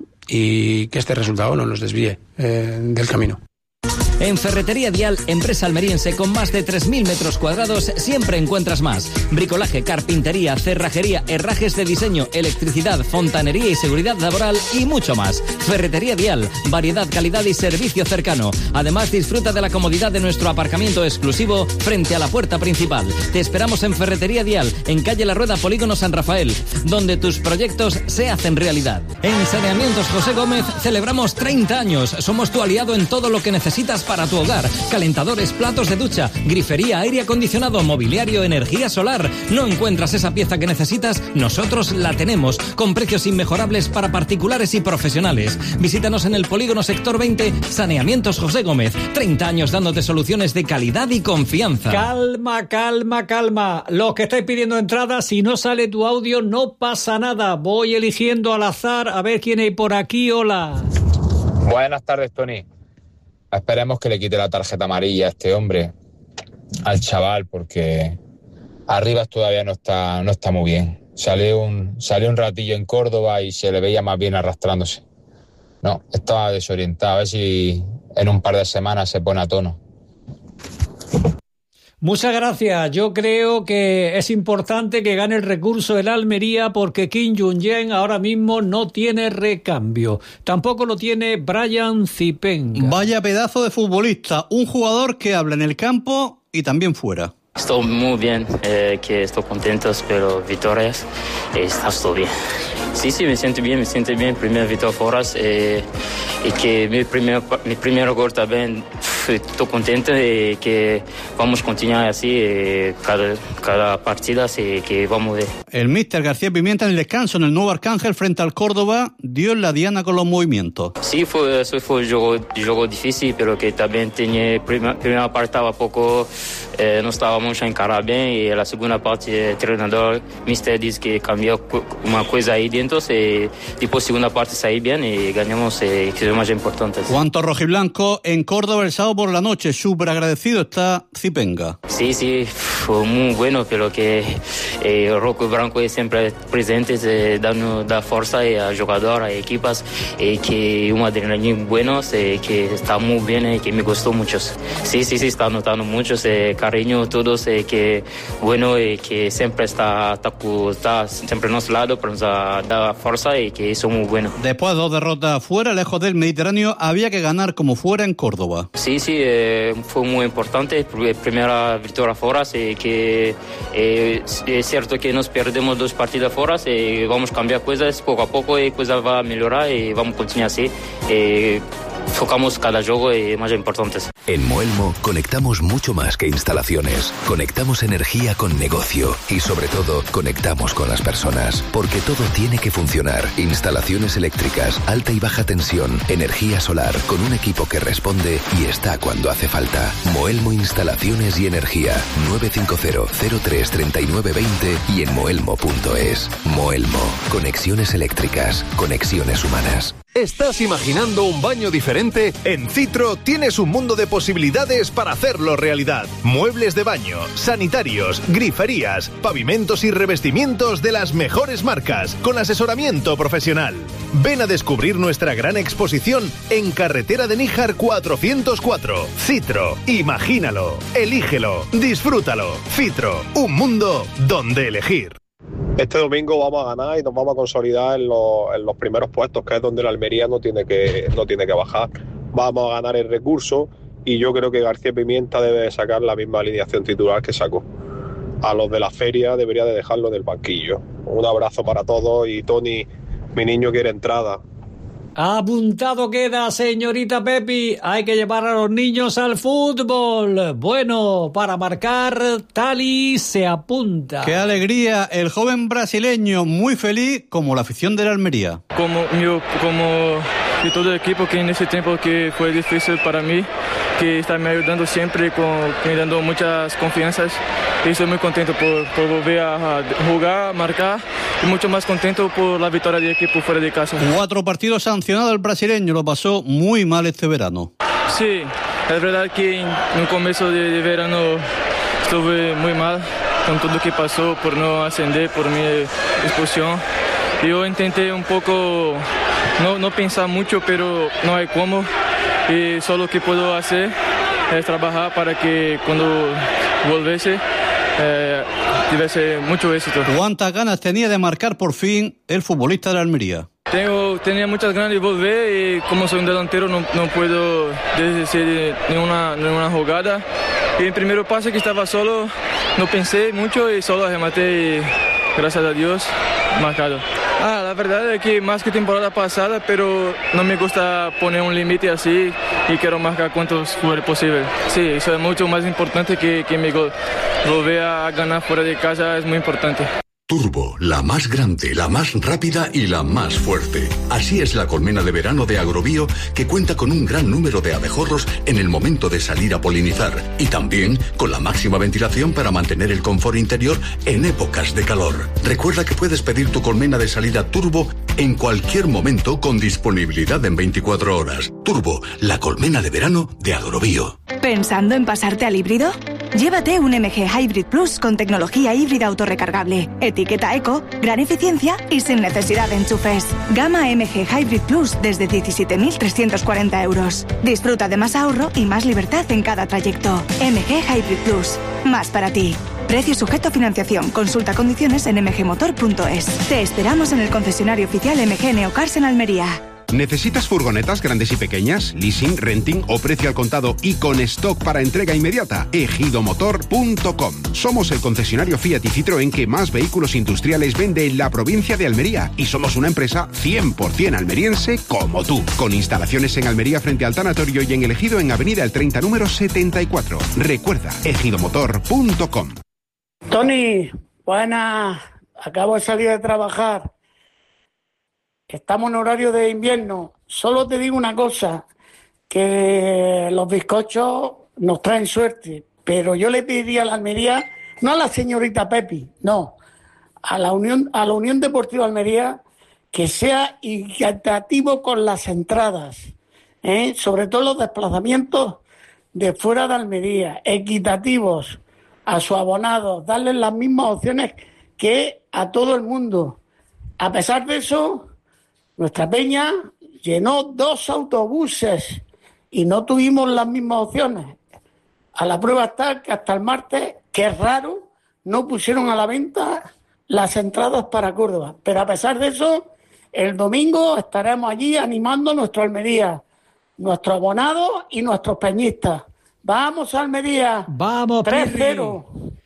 S9: y que este resultado no nos desvíe eh, del camino.
S2: En Ferretería Dial, empresa almeriense con más de tres mil metros cuadrados, siempre encuentras más. Bricolaje, carpintería, cerrajería, herrajes de diseño, electricidad, fontanería y seguridad laboral y mucho más. Ferretería Dial, variedad, calidad y servicio cercano. Además, disfruta de la comodidad de nuestro aparcamiento exclusivo frente a la puerta principal. Te esperamos en Ferretería Dial, en calle La Rueda, Polígono San Rafael, donde tus proyectos se hacen realidad. En Saneamientos José Gómez celebramos treinta años. Somos tu aliado en todo lo que necesitas para tu hogar. Calentadores, platos de ducha, grifería, aire acondicionado, mobiliario, energía solar. ¿No encuentras esa pieza que necesitas? Nosotros la tenemos, con precios inmejorables para particulares y profesionales. Visítanos en el Polígono Sector veinte, Saneamientos José Gómez. treinta años dándote soluciones de calidad y confianza.
S21: Calma, calma, calma. Los que estáis pidiendo entradas, si no sale tu audio, no pasa nada. Voy eligiendo al azar a ver quién hay por aquí. Hola.
S25: Buenas tardes, Tony. Esperemos que le quite la tarjeta amarilla a este hombre, al chaval, porque Arribas todavía no está, no está muy bien. Salió un, salió un ratillo en Córdoba y se le veía más bien arrastrándose. No, estaba desorientado. A ver si en un par de semanas se pone a tono.
S21: Muchas gracias. Yo creo que es importante que gane el recurso el Almería porque Kim Jong-un ahora mismo no tiene recambio. Tampoco lo tiene Brian Zipenga.
S23: Vaya pedazo de futbolista, un jugador que habla en el campo y también fuera.
S26: Estoy muy bien, eh, que estoy contento, pero victorias, eh, está todo bien. Sí, sí, me siento bien, me siento bien, primera victoria fuera, eh, y que mi primer, mi primer gol también estoy contento de que vamos a continuar así eh, cada, cada partida, así que vamos a ver.
S23: El míster García Pimienta en el descanso en el Nuevo Arcángel frente al Córdoba dio en la diana con los movimientos.
S26: Sí, fue, fue un juego, juego difícil, pero que también tenía, prima, primera parte estaba poco, eh, no estaba mucho encarado bien, y en la segunda parte el entrenador, míster dice que cambió una cosa ahí dentro, y después segunda parte salió bien y ganamos, eh, que es lo más importante.
S23: Cuanto rojiblanco en Córdoba el sábado por la noche, súper agradecido está Zipenga.
S26: Sí, sí, fue muy bueno, pero que eh, Rojo Branco es siempre presente, eh, dando da fuerza a jugadores, a equipas, eh, que un adrenalina bueno, eh, que está muy bien, eh, que me gustó mucho. Sí, sí, sí, está notando mucho, eh, cariño todos, eh, que bueno, eh, que siempre está, está, está siempre a nuestro lado, pero nos da, da fuerza y que eso muy bueno.
S23: Después de dos derrotas fuera, lejos del Mediterráneo, había que ganar como fuera en Córdoba.
S26: Sí, sí, eh, fue muy importante, primera victoria fuera, eh, que eh, es cierto que nos perdemos dos partidas fuera, eh, vamos a cambiar cosas poco a poco y cosas va a mejorar y vamos a continuar así. Eh, Focamos cada juego y más importantes.
S20: En Moelmo conectamos mucho más que instalaciones. Conectamos energía con negocio y sobre todo conectamos con las personas. Porque todo tiene que funcionar. Instalaciones eléctricas, alta y baja tensión, energía solar, con un equipo que responde y está cuando hace falta. Moelmo Instalaciones y Energía. nueve cinco cero, cero tres, tres nueve dos cero y en moelmo punto es. Moelmo. Conexiones eléctricas. Conexiones humanas.
S10: ¿Estás imaginando un baño diferente? En Citro tienes un mundo de posibilidades para hacerlo realidad. Muebles de baño, sanitarios, griferías, pavimentos y revestimientos de las mejores marcas, con asesoramiento profesional. Ven a descubrir nuestra gran exposición en Carretera de Níjar cuatrocientos cuatro. Citro, imagínalo, elígelo, disfrútalo. Citro, un mundo donde elegir.
S11: Este domingo vamos a ganar y nos vamos a consolidar en los, en los primeros puestos, que es donde la Almería no tiene que, no tiene que bajar. Vamos a ganar el recurso y yo creo que García Pimienta debe sacar la misma alineación titular que sacó. A los de la feria debería de dejarlo en el banquillo. Un abrazo para todos y Tony, mi niño quiere entrada.
S21: Apuntado queda, señorita Pepi. Hay que llevar a los niños al fútbol. Bueno, para marcar, Tali se apunta.
S23: ¡Qué alegría! El joven brasileño muy feliz como la afición de la Almería.
S12: Como yo, como de todo el equipo que en ese tiempo que fue difícil para mí, que está me ayudando siempre, con, me dando muchas confianzas. Y estoy muy contento por, por volver a jugar, a marcar y mucho más contento por la victoria del equipo fuera de casa.
S23: Cuatro partidos sancionados el brasileño, lo pasó muy mal este verano.
S12: Sí, es verdad que en el comienzo de, de verano estuve muy mal con todo lo que pasó por no ascender, por mi expulsión. Yo intenté un poco no, no pensar mucho, pero no hay cómo. Y solo lo que puedo hacer es trabajar para que cuando volviese eh, tuviese mucho éxito.
S23: ¿Cuántas ganas tenía de marcar por fin el futbolista de la Almería?
S12: Tengo, tenía muchas ganas de volver y como soy un delantero no, no puedo decir ninguna, ninguna jugada. Y en el primer pase que estaba solo, no pensé mucho y solo rematé y gracias a Dios marcado. Ah, la verdad es que más que temporada pasada, pero no me gusta poner un límite así y quiero marcar cuantos fuera posible. Sí, eso es mucho más importante que, que me volver a ganar fuera de casa, es muy importante.
S13: Turbo, la más grande, la más rápida y la más fuerte. Así es la colmena de verano de Agrobio, que cuenta con un gran número de abejorros en el momento de salir a polinizar y también con la máxima ventilación para mantener el confort interior en épocas de calor. Recuerda que puedes pedir tu colmena de salida Turbo en cualquier momento con disponibilidad en veinticuatro horas. Turbo, la colmena de verano de Agrobio.
S14: ¿Pensando en pasarte al híbrido? Llévate un M G Hybrid Plus con tecnología híbrida autorrecargable, etiqueta eco, gran eficiencia y sin necesidad de enchufes. Gama M G Hybrid Plus desde diecisiete mil trescientos cuarenta euros. Disfruta de más ahorro y más libertad en cada trayecto. M G Hybrid Plus, más para ti. Precio sujeto a financiación. Consulta condiciones en m g motor punto es. Te esperamos en el concesionario oficial M G Neocars en Almería.
S3: ¿Necesitas furgonetas grandes y pequeñas, leasing, renting o precio al contado y con stock para entrega inmediata? ejidomotor punto com. Somos el concesionario Fiat y Citroën que más vehículos industriales vende en la provincia de Almería y somos una empresa cien por ciento almeriense como tú, con instalaciones en Almería frente al tanatorio y en El Ejido en Avenida El treinta número setenta y cuatro. Recuerda, ejidomotor punto com.
S15: Tony, buenas. Acabo de salir de trabajar. Estamos en horario de invierno. Solo te digo una cosa, que los bizcochos nos traen suerte, pero yo le pediría a la Almería, no a la señorita Pepi, no, a la Unión, a la Unión Deportiva Almería, que sea equitativo con las entradas, ¿eh? Sobre todo los desplazamientos de fuera de Almería, equitativos a sus abonados, darles las mismas opciones que a todo el mundo. A pesar de eso, nuestra peña llenó dos autobuses y no tuvimos las mismas opciones. A la prueba está que hasta el martes, que es raro, no pusieron a la venta las entradas para Córdoba. Pero a pesar de eso, el domingo estaremos allí animando a nuestra Almería, nuestros abonados y nuestros peñistas. ¡Vamos, Almería!
S21: ¡Vamos,
S15: tres cero!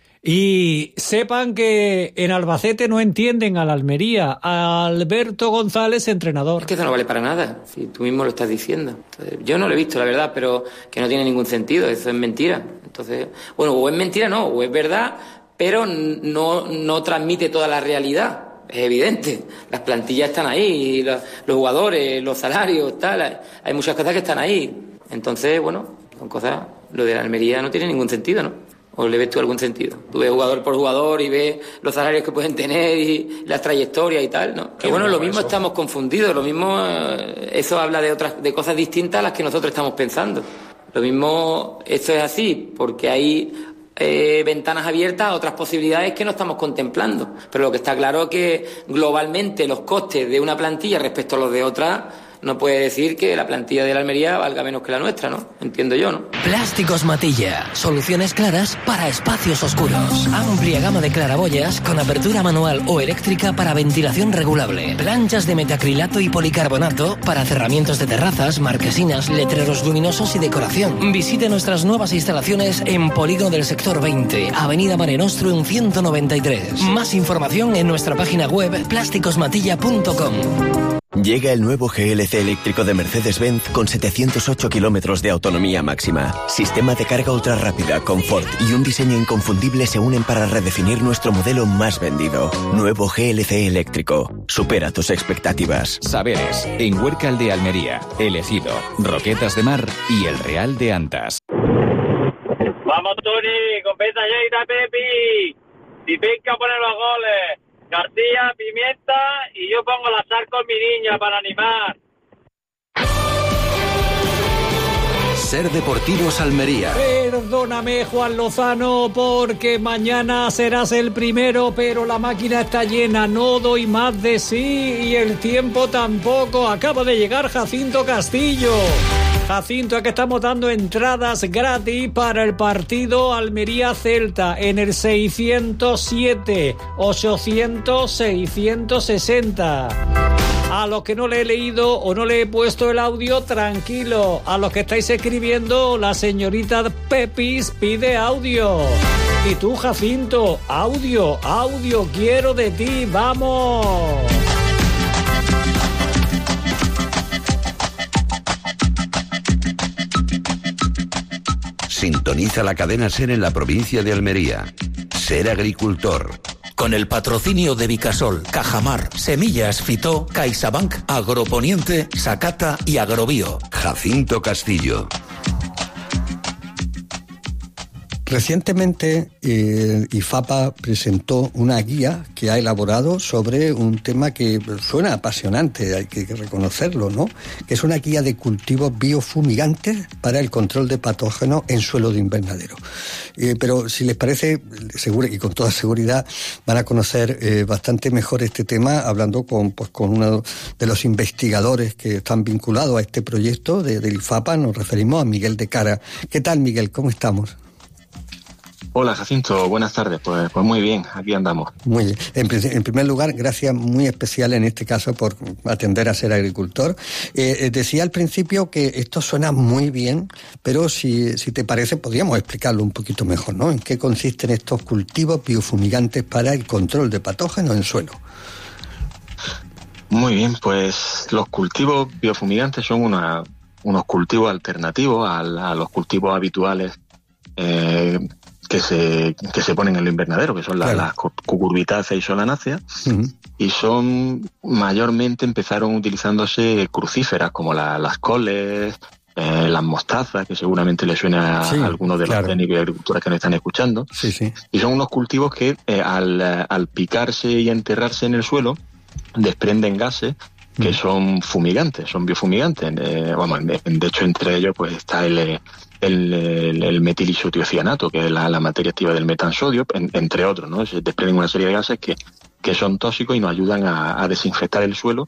S21: Y sepan que en Albacete no entienden a la Almería. A Alberto González, entrenador.
S16: Es que eso no vale para nada, si tú mismo lo estás diciendo. Entonces, yo no lo he visto, la verdad, pero que no tiene ningún sentido, eso es mentira. Entonces, bueno, o es mentira, no, o es verdad, pero no, no transmite toda la realidad. Es evidente, las plantillas están ahí, los, los jugadores, los salarios, tal, hay muchas cosas que están ahí. Entonces, bueno, son cosas, lo de la Almería no tiene ningún sentido, ¿no? ¿O le ves tú algún sentido? Tú ves jugador por jugador y ves los salarios que pueden tener y las trayectorias y tal, ¿no? Que bueno, lo mismo eso. Estamos confundidos, lo mismo, eso habla de otras, de cosas distintas a las que nosotros estamos pensando. Lo mismo, esto es así, porque hay eh, ventanas abiertas a otras posibilidades que no estamos contemplando. Pero lo que está claro es que globalmente los costes de una plantilla respecto a los de otra, no puede decir que la plantilla de la Almería valga menos que la nuestra, ¿no? Entiendo yo, ¿no?
S17: Plásticos Matilla. Soluciones claras para espacios oscuros. Amplia gama de claraboyas con apertura manual o eléctrica para ventilación regulable. Planchas de metacrilato y policarbonato para cerramientos de terrazas, marquesinas, letreros luminosos y decoración. Visite nuestras nuevas instalaciones en Polígono del Sector veinte, Avenida Mare Nostrum ciento noventa y tres. Más información en nuestra página web plásticos matilla punto com.
S18: Llega el nuevo G L C eléctrico de Mercedes-Benz con setecientos ocho kilómetros de autonomía máxima. Sistema de carga ultra rápida, confort y un diseño inconfundible se unen para redefinir nuestro modelo más vendido. Nuevo G L C eléctrico. Supera tus expectativas.
S4: Saberes, en Huércal de Almería, El Ejido, Roquetas de Mar y El Real de Antas.
S24: Vamos, Tony, compensa ya, Pepi. Si pesca, pone los goles. García, Pimienta y yo pongo la sal con mi niña para animar.
S20: Ser Deportivos Almería.
S21: Perdóname, Juan Lozano, porque mañana serás el primero, pero la máquina está llena, no doy más de sí y el tiempo tampoco. Acaba de llegar Jacinto Castillo. Jacinto, es que estamos dando entradas gratis para el partido Almería-Celta en el seiscientos siete, ochocientos, seiscientos sesenta. A los que no le he leído o no le he puesto el audio, tranquilo. A los que estáis escribiendo, la señorita Pepis pide audio. Y tú, Jacinto, audio, audio, quiero de ti, vamos.
S20: Sintoniza la cadena SER en la provincia de Almería. Ser agricultor.
S17: Con el patrocinio de Vicasol, Cajamar, Semillas Fitó, CaixaBank, Agroponiente, Sacata y Agrobio.
S20: Jacinto Castillo.
S19: Recientemente eh, IFAPA presentó una guía que ha elaborado sobre un tema que suena apasionante, hay que reconocerlo, ¿no? Que es una guía de cultivos biofumigantes para el control de patógenos en suelo de invernadero. Eh, pero si les parece, seguro y con toda seguridad van a conocer eh, bastante mejor este tema hablando con, pues, con uno de los investigadores que están vinculados a este proyecto de, del IFAPA. Nos referimos a Miguel de Cara. ¿Qué tal, Miguel? ¿Cómo estamos?
S1: Hola, Jacinto, buenas tardes. Pues, pues muy bien, aquí andamos.
S19: Muy bien. En, en primer lugar, gracias muy especiales en este caso por atender a ser agricultor. Eh, decía al principio que esto suena muy bien, pero si, si te parece podríamos explicarlo un poquito mejor, ¿no? ¿En qué consisten estos cultivos biofumigantes para el control de patógenos en suelo?
S1: Muy bien, pues los cultivos biofumigantes son una, unos cultivos alternativos a, a los cultivos habituales eh, que se que se ponen en el invernadero, que son la, claro. las cucurbitáceas y solanáceas, uh-huh. y son mayormente empezaron utilizándose crucíferas como la, las coles, eh, las mostazas, que seguramente les suena sí, a algunos de claro. los técnicos de agricultura que nos están escuchando,
S19: sí, sí.
S1: y son unos cultivos que eh, al, al picarse y enterrarse en el suelo desprenden gases que son fumigantes, son biofumigantes. Eh, bueno, de hecho, entre ellos pues está el, el, el, el metilisotiocianato, que es la, la materia activa del metansodio, en, entre otros, ¿no? Se desprenden una serie de gases que, que son tóxicos y nos ayudan a, a desinfectar el suelo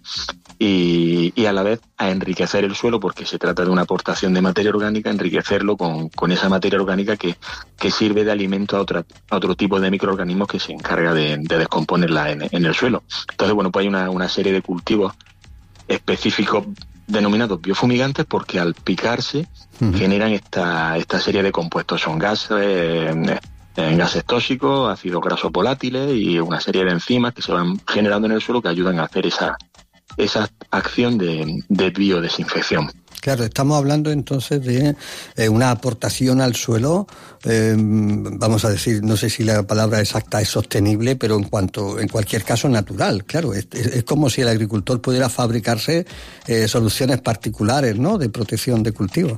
S1: y, y a la vez a enriquecer el suelo, porque se trata de una aportación de materia orgánica, enriquecerlo con, con esa materia orgánica que, que sirve de alimento a, otra, a otro tipo de microorganismos que se encarga de, de descomponerla en, en el suelo. Entonces, bueno, pues hay una, una serie de cultivos específicos denominados biofumigantes porque al picarse uh-huh. generan esta esta serie de compuestos. Son gases, eh, eh, gases tóxicos, ácidos grasos volátiles y una serie de enzimas que se van generando en el suelo que ayudan a hacer esa esa acción de, de biodesinfección.
S19: Claro, estamos hablando entonces de eh, una aportación al suelo, eh, vamos a decir, no sé si la palabra exacta es sostenible, pero en cuanto, en cualquier caso natural, claro, es, es, es como si el agricultor pudiera fabricarse eh, soluciones particulares, ¿no?, de protección de cultivos.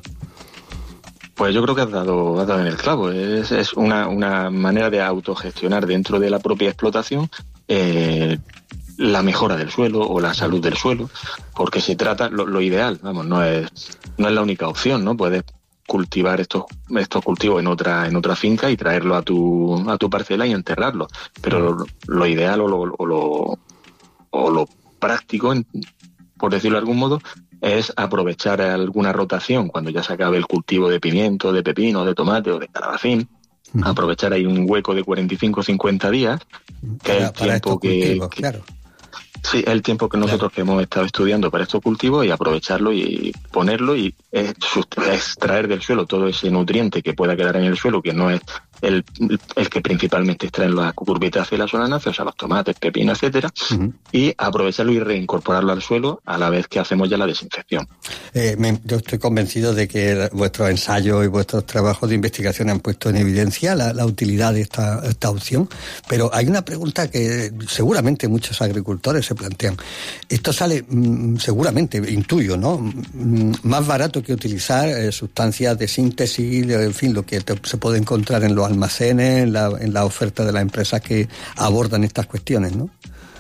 S1: Pues yo creo que has dado, has dado en el clavo. Es, es una, una manera de autogestionar dentro de la propia explotación eh, la mejora del suelo o la salud del suelo, porque se trata, lo, lo ideal, vamos, no es no es la única opción, ¿no? Puedes cultivar estos estos cultivos en otra en otra finca y traerlo a tu a tu parcela y enterrarlo, pero lo, lo ideal o lo, o lo o lo práctico, en, por decirlo de algún modo, es aprovechar alguna rotación cuando ya se acabe el cultivo de pimiento, de pepino, de tomate o de calabacín. Uh-huh. Aprovechar ahí un hueco de cuarenta y cinco o cincuenta días, que para, es el tiempo que, cultivos, que claro. Sí, es el tiempo que nosotros claro. que hemos estado estudiando para estos cultivos, y aprovecharlo y ponerlo y extraer del suelo todo ese nutriente que pueda quedar en el suelo, que no es el, el que principalmente extraen las cucurbitáceas y las solanáceas, o sea, los tomates, pepinos, etcétera, uh-huh. y aprovecharlo y reincorporarlo al suelo a la vez que hacemos ya la desinfección.
S19: Eh, me, yo estoy convencido de que vuestros ensayos y vuestros trabajos de investigación han puesto en evidencia la, la utilidad de esta, esta opción, pero hay una pregunta que seguramente muchos agricultores se plantean. Esto sale, mmm, seguramente, intuyo, ¿no?, mmm, más barato que utilizar eh, sustancias de síntesis, en fin, lo que te, se puede encontrar en los almacenes, en la, en la oferta de las empresas que abordan estas cuestiones, ¿no?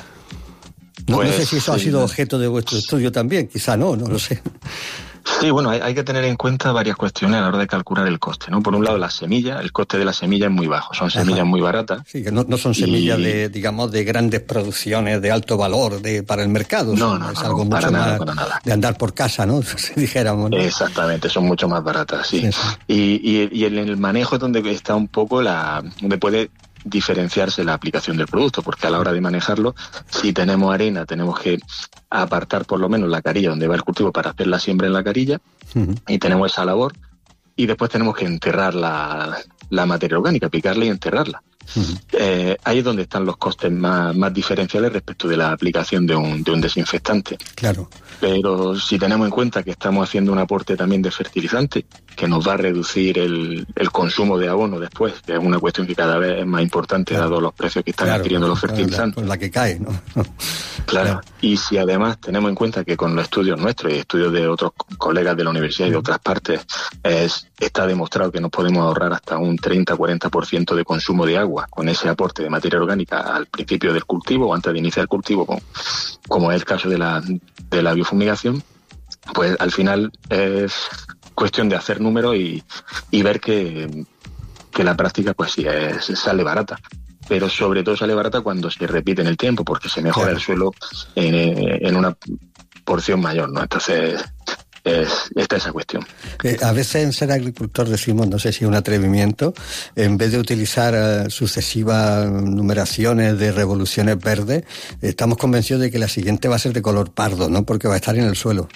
S19: No, pues, no sé si eso sí, ha sido objeto de vuestro estudio también, quizá no, no lo sé.
S1: Sí, bueno, hay, hay que tener en cuenta varias cuestiones a la hora de calcular el coste, ¿no? Por un lado, la semilla, el coste de la semilla es muy bajo, son semillas Ajá. muy baratas.
S19: Sí, que no, no son semillas y... de, digamos, de grandes producciones, de alto valor de para el mercado.
S1: No, no,
S19: es
S1: no,
S19: algo
S1: no,
S19: mucho
S1: para
S19: más
S1: nada, para nada.
S19: de andar por casa, ¿no? Si dijéramos, ¿no?
S1: Exactamente, son mucho más baratas, sí. sí, sí. Y, y, y en el manejo es donde está un poco la... donde puede diferenciarse la aplicación del producto, porque a la hora de manejarlo, si tenemos arena, tenemos que apartar por lo menos la carilla donde va el cultivo para hacer la siembra en la carilla, uh-huh. y tenemos esa labor, y después tenemos que enterrar la, la materia orgánica, picarla y enterrarla. Uh-huh. Eh, ahí es donde están los costes más, más diferenciales respecto de la aplicación de un, de un desinfectante.
S19: Claro.
S1: Pero si tenemos en cuenta que estamos haciendo un aporte también de fertilizante, que nos va a reducir el, el consumo de abono después, que es una cuestión que cada vez es más importante, claro. dado los precios que están claro, adquiriendo los fertilizantes.
S19: Por la que cae, ¿no?
S1: Claro. claro. Y si además tenemos en cuenta que con los estudios nuestros y estudios de otros colegas de la universidad y de otras partes, es, está demostrado que nos podemos ahorrar hasta un treinta a cuarenta por ciento de consumo de agua con ese aporte de materia orgánica al principio del cultivo o antes de iniciar el cultivo, como, como es el caso de la, de la biofumigación, pues al final es cuestión de hacer números y, y ver que, que la práctica pues sí es, sale barata. Pero sobre todo sale barata cuando se repite en el tiempo, porque se mejora claro. el suelo en, en una porción mayor, ¿no? Entonces es, está esa cuestión.
S19: Eh, a veces en Ser Agricultor decimos, no sé si es un atrevimiento, en vez de utilizar uh, sucesivas numeraciones de revoluciones verdes, estamos convencidos de que la siguiente va a ser de color pardo, ¿no? Porque va a estar en el suelo.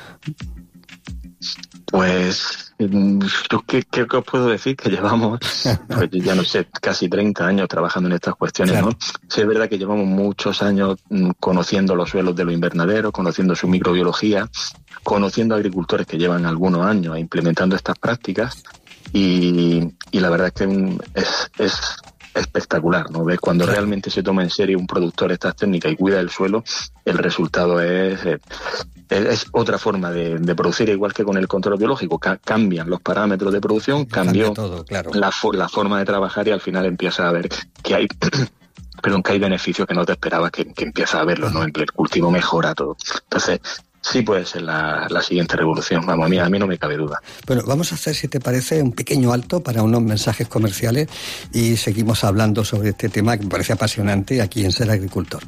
S1: Pues yo qué, qué os puedo decir, que llevamos, pues ya no sé, casi treinta años trabajando en estas cuestiones, claro. ¿no? Sí, es verdad que llevamos muchos años conociendo los suelos de los invernaderos, conociendo su microbiología, conociendo agricultores que llevan algunos años implementando estas prácticas y, y la verdad es que es, es espectacular, ¿no? Ves, cuando claro. realmente se toma en serio un productor estas técnicas y cuida el suelo, el resultado es... es Es otra forma de, de producir, igual que con el control biológico. Ca- cambian los parámetros de producción, cambió
S19: Cambia todo, claro.
S1: la, fo- la forma de trabajar y al final empiezas a ver que hay, perdón, que hay beneficios que no te esperabas, que, que empiezas a verlos, ¿no? El cultivo mejora todo. Entonces, sí puede ser la, la siguiente revolución. Vamos, a mí, a mí no me cabe duda.
S19: Bueno, vamos a hacer, si te parece, un pequeño alto para unos mensajes comerciales y seguimos hablando sobre este tema que me parece apasionante aquí en Ser Agricultor.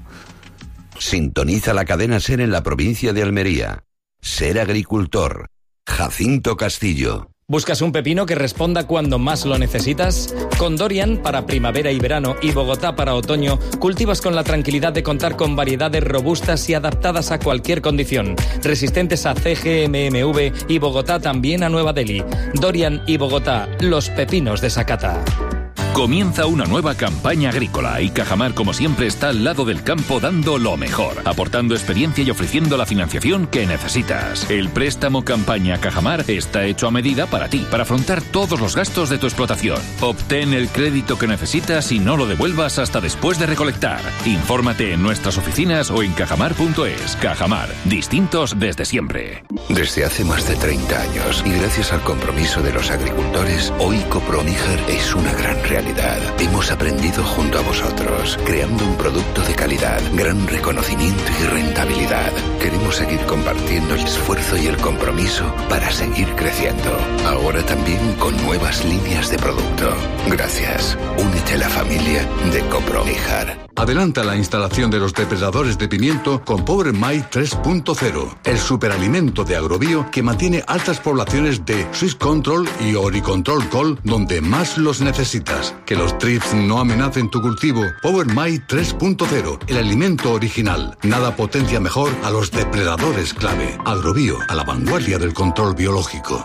S20: Sintoniza la cadena SER en la provincia de Almería. Ser Agricultor. Jacinto Castillo.
S2: ¿Buscas un pepino que responda cuando más lo necesitas? Con Dorian para primavera y verano y Bogotá para otoño, cultivas con la tranquilidad de contar con variedades robustas y adaptadas a cualquier condición, resistentes a C G M M V y Bogotá también a Nueva Delhi. Dorian y Bogotá, los pepinos de Sakata.
S5: Comienza una nueva campaña agrícola y Cajamar, como siempre, está al lado del campo dando lo mejor, aportando experiencia y ofreciendo la financiación que necesitas. El préstamo campaña Cajamar está hecho a medida para ti, para afrontar todos los gastos de tu explotación. Obtén el crédito que necesitas y no lo devuelvas hasta después de recolectar. Infórmate en nuestras oficinas o en cajamar punto es. Cajamar, distintos desde siempre.
S20: Desde hace más de treinta años y gracias al compromiso de los agricultores, hoy Coproníger es una gran realidad. Hemos aprendido junto a vosotros, creando un producto de calidad, gran reconocimiento y rentabilidad. Queremos seguir compartiendo el esfuerzo y el compromiso para seguir creciendo. Ahora también con nuevas líneas de producto. Gracias. Únete a la familia de Coproníger.
S13: Adelanta la instalación de los depredadores de pimiento con Power My tres punto cero, el superalimento de Agrobio que mantiene altas poblaciones de Swiss Control y Oricontrol Col donde más los necesitas. Que los trips no amenacen tu cultivo. Power My tres punto cero, el alimento original. Nada potencia mejor a los depredadores clave. Agrobio, a la vanguardia del control biológico.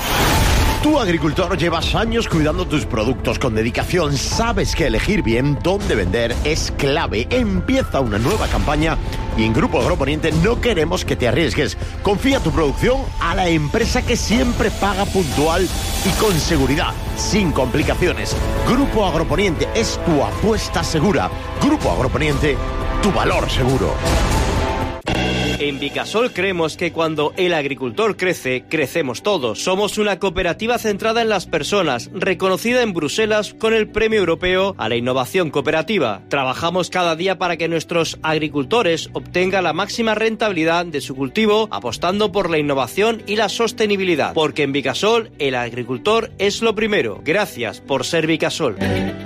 S6: Tú, agricultor, llevas años cuidando tus productos con dedicación. Sabes que elegir bien dónde vender es clave. Empieza una nueva campaña y en Grupo Agroponiente no queremos que te arriesgues. Confía tu producción a la empresa que siempre paga puntual y con seguridad, sin complicaciones. Grupo Agroponiente es tu apuesta segura. Grupo Agroponiente, tu valor seguro.
S7: En Vicasol creemos que cuando el agricultor crece, crecemos todos. Somos una cooperativa centrada en las personas, reconocida en Bruselas con el Premio Europeo a la Innovación Cooperativa. Trabajamos cada día para que nuestros agricultores obtengan la máxima rentabilidad de su cultivo, apostando por la innovación y la sostenibilidad. Porque en Vicasol, el agricultor es lo primero. Gracias por ser Vicasol.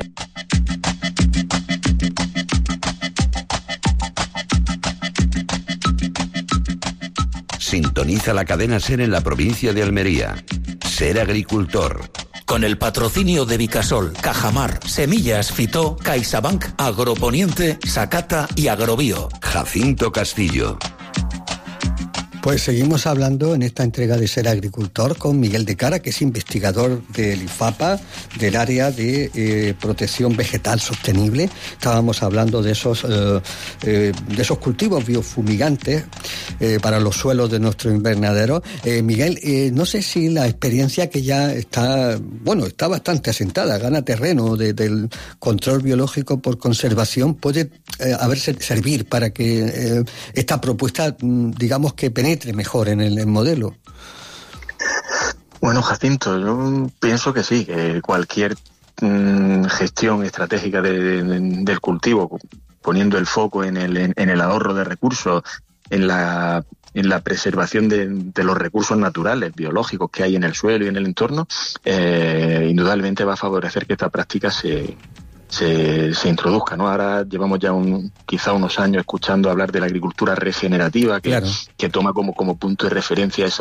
S20: Sintoniza la cadena SER en la provincia de Almería. Ser Agricultor.
S17: Con el patrocinio de Vicasol, Cajamar, Semillas Fitó, CaixaBank, Agroponiente, Sakata y Agrobio.
S20: Jacinto Castillo.
S19: Pues seguimos hablando en esta entrega de Ser Agricultor con Miguel de Cara, que es investigador del IFAPA, del área de eh, protección vegetal sostenible. Estábamos hablando de esos, eh, eh, de esos cultivos biofumigantes eh, para los suelos de nuestro invernadero. Eh, Miguel, eh, no sé si la experiencia que ya está, bueno, está bastante asentada, gana terreno de, del control biológico por conservación, puede eh, haberse servir para que eh, esta propuesta, digamos que penetre mejor en el, el modelo.
S1: Bueno, Jacinto, yo pienso que sí, que cualquier mmm, gestión estratégica de, de, del cultivo, poniendo el foco en el, en, en el ahorro de recursos, en la, en la preservación de, de los recursos naturales, biológicos que hay en el suelo y en el entorno, eh, indudablemente va a favorecer que esta práctica se Se, se introduzca, ¿no? Ahora llevamos ya un, quizá unos años escuchando hablar de la agricultura regenerativa, que, claro. que toma como, como punto de referencia esa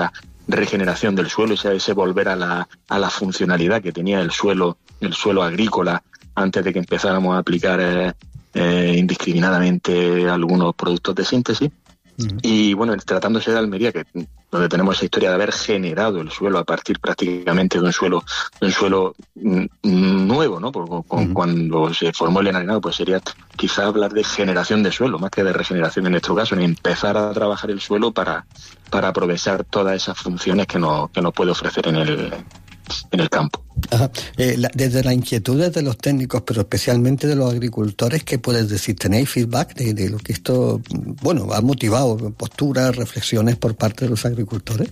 S1: regeneración del suelo, ese, ese volver a la, a la funcionalidad que tenía el suelo, el suelo agrícola antes de que empezáramos a aplicar eh, eh, indiscriminadamente algunos productos de síntesis. Uh-huh. Y bueno, tratándose de Almería, que donde tenemos esa historia de haber generado el suelo a partir prácticamente de un suelo de un suelo n- nuevo, ¿no? Porque con, uh-huh. cuando se formó el enarenado, pues sería quizá hablar de generación de suelo, más que de regeneración en nuestro caso, en empezar a trabajar el suelo para, para aprovechar todas esas funciones que nos, que nos puede ofrecer en el, en el campo.
S19: Ajá. Eh, la, desde las inquietudes de los técnicos, pero especialmente de los agricultores, ¿qué puedes decir? ¿Tenéis feedback de, de lo que esto, bueno, ha motivado posturas, reflexiones por parte de los agricultores?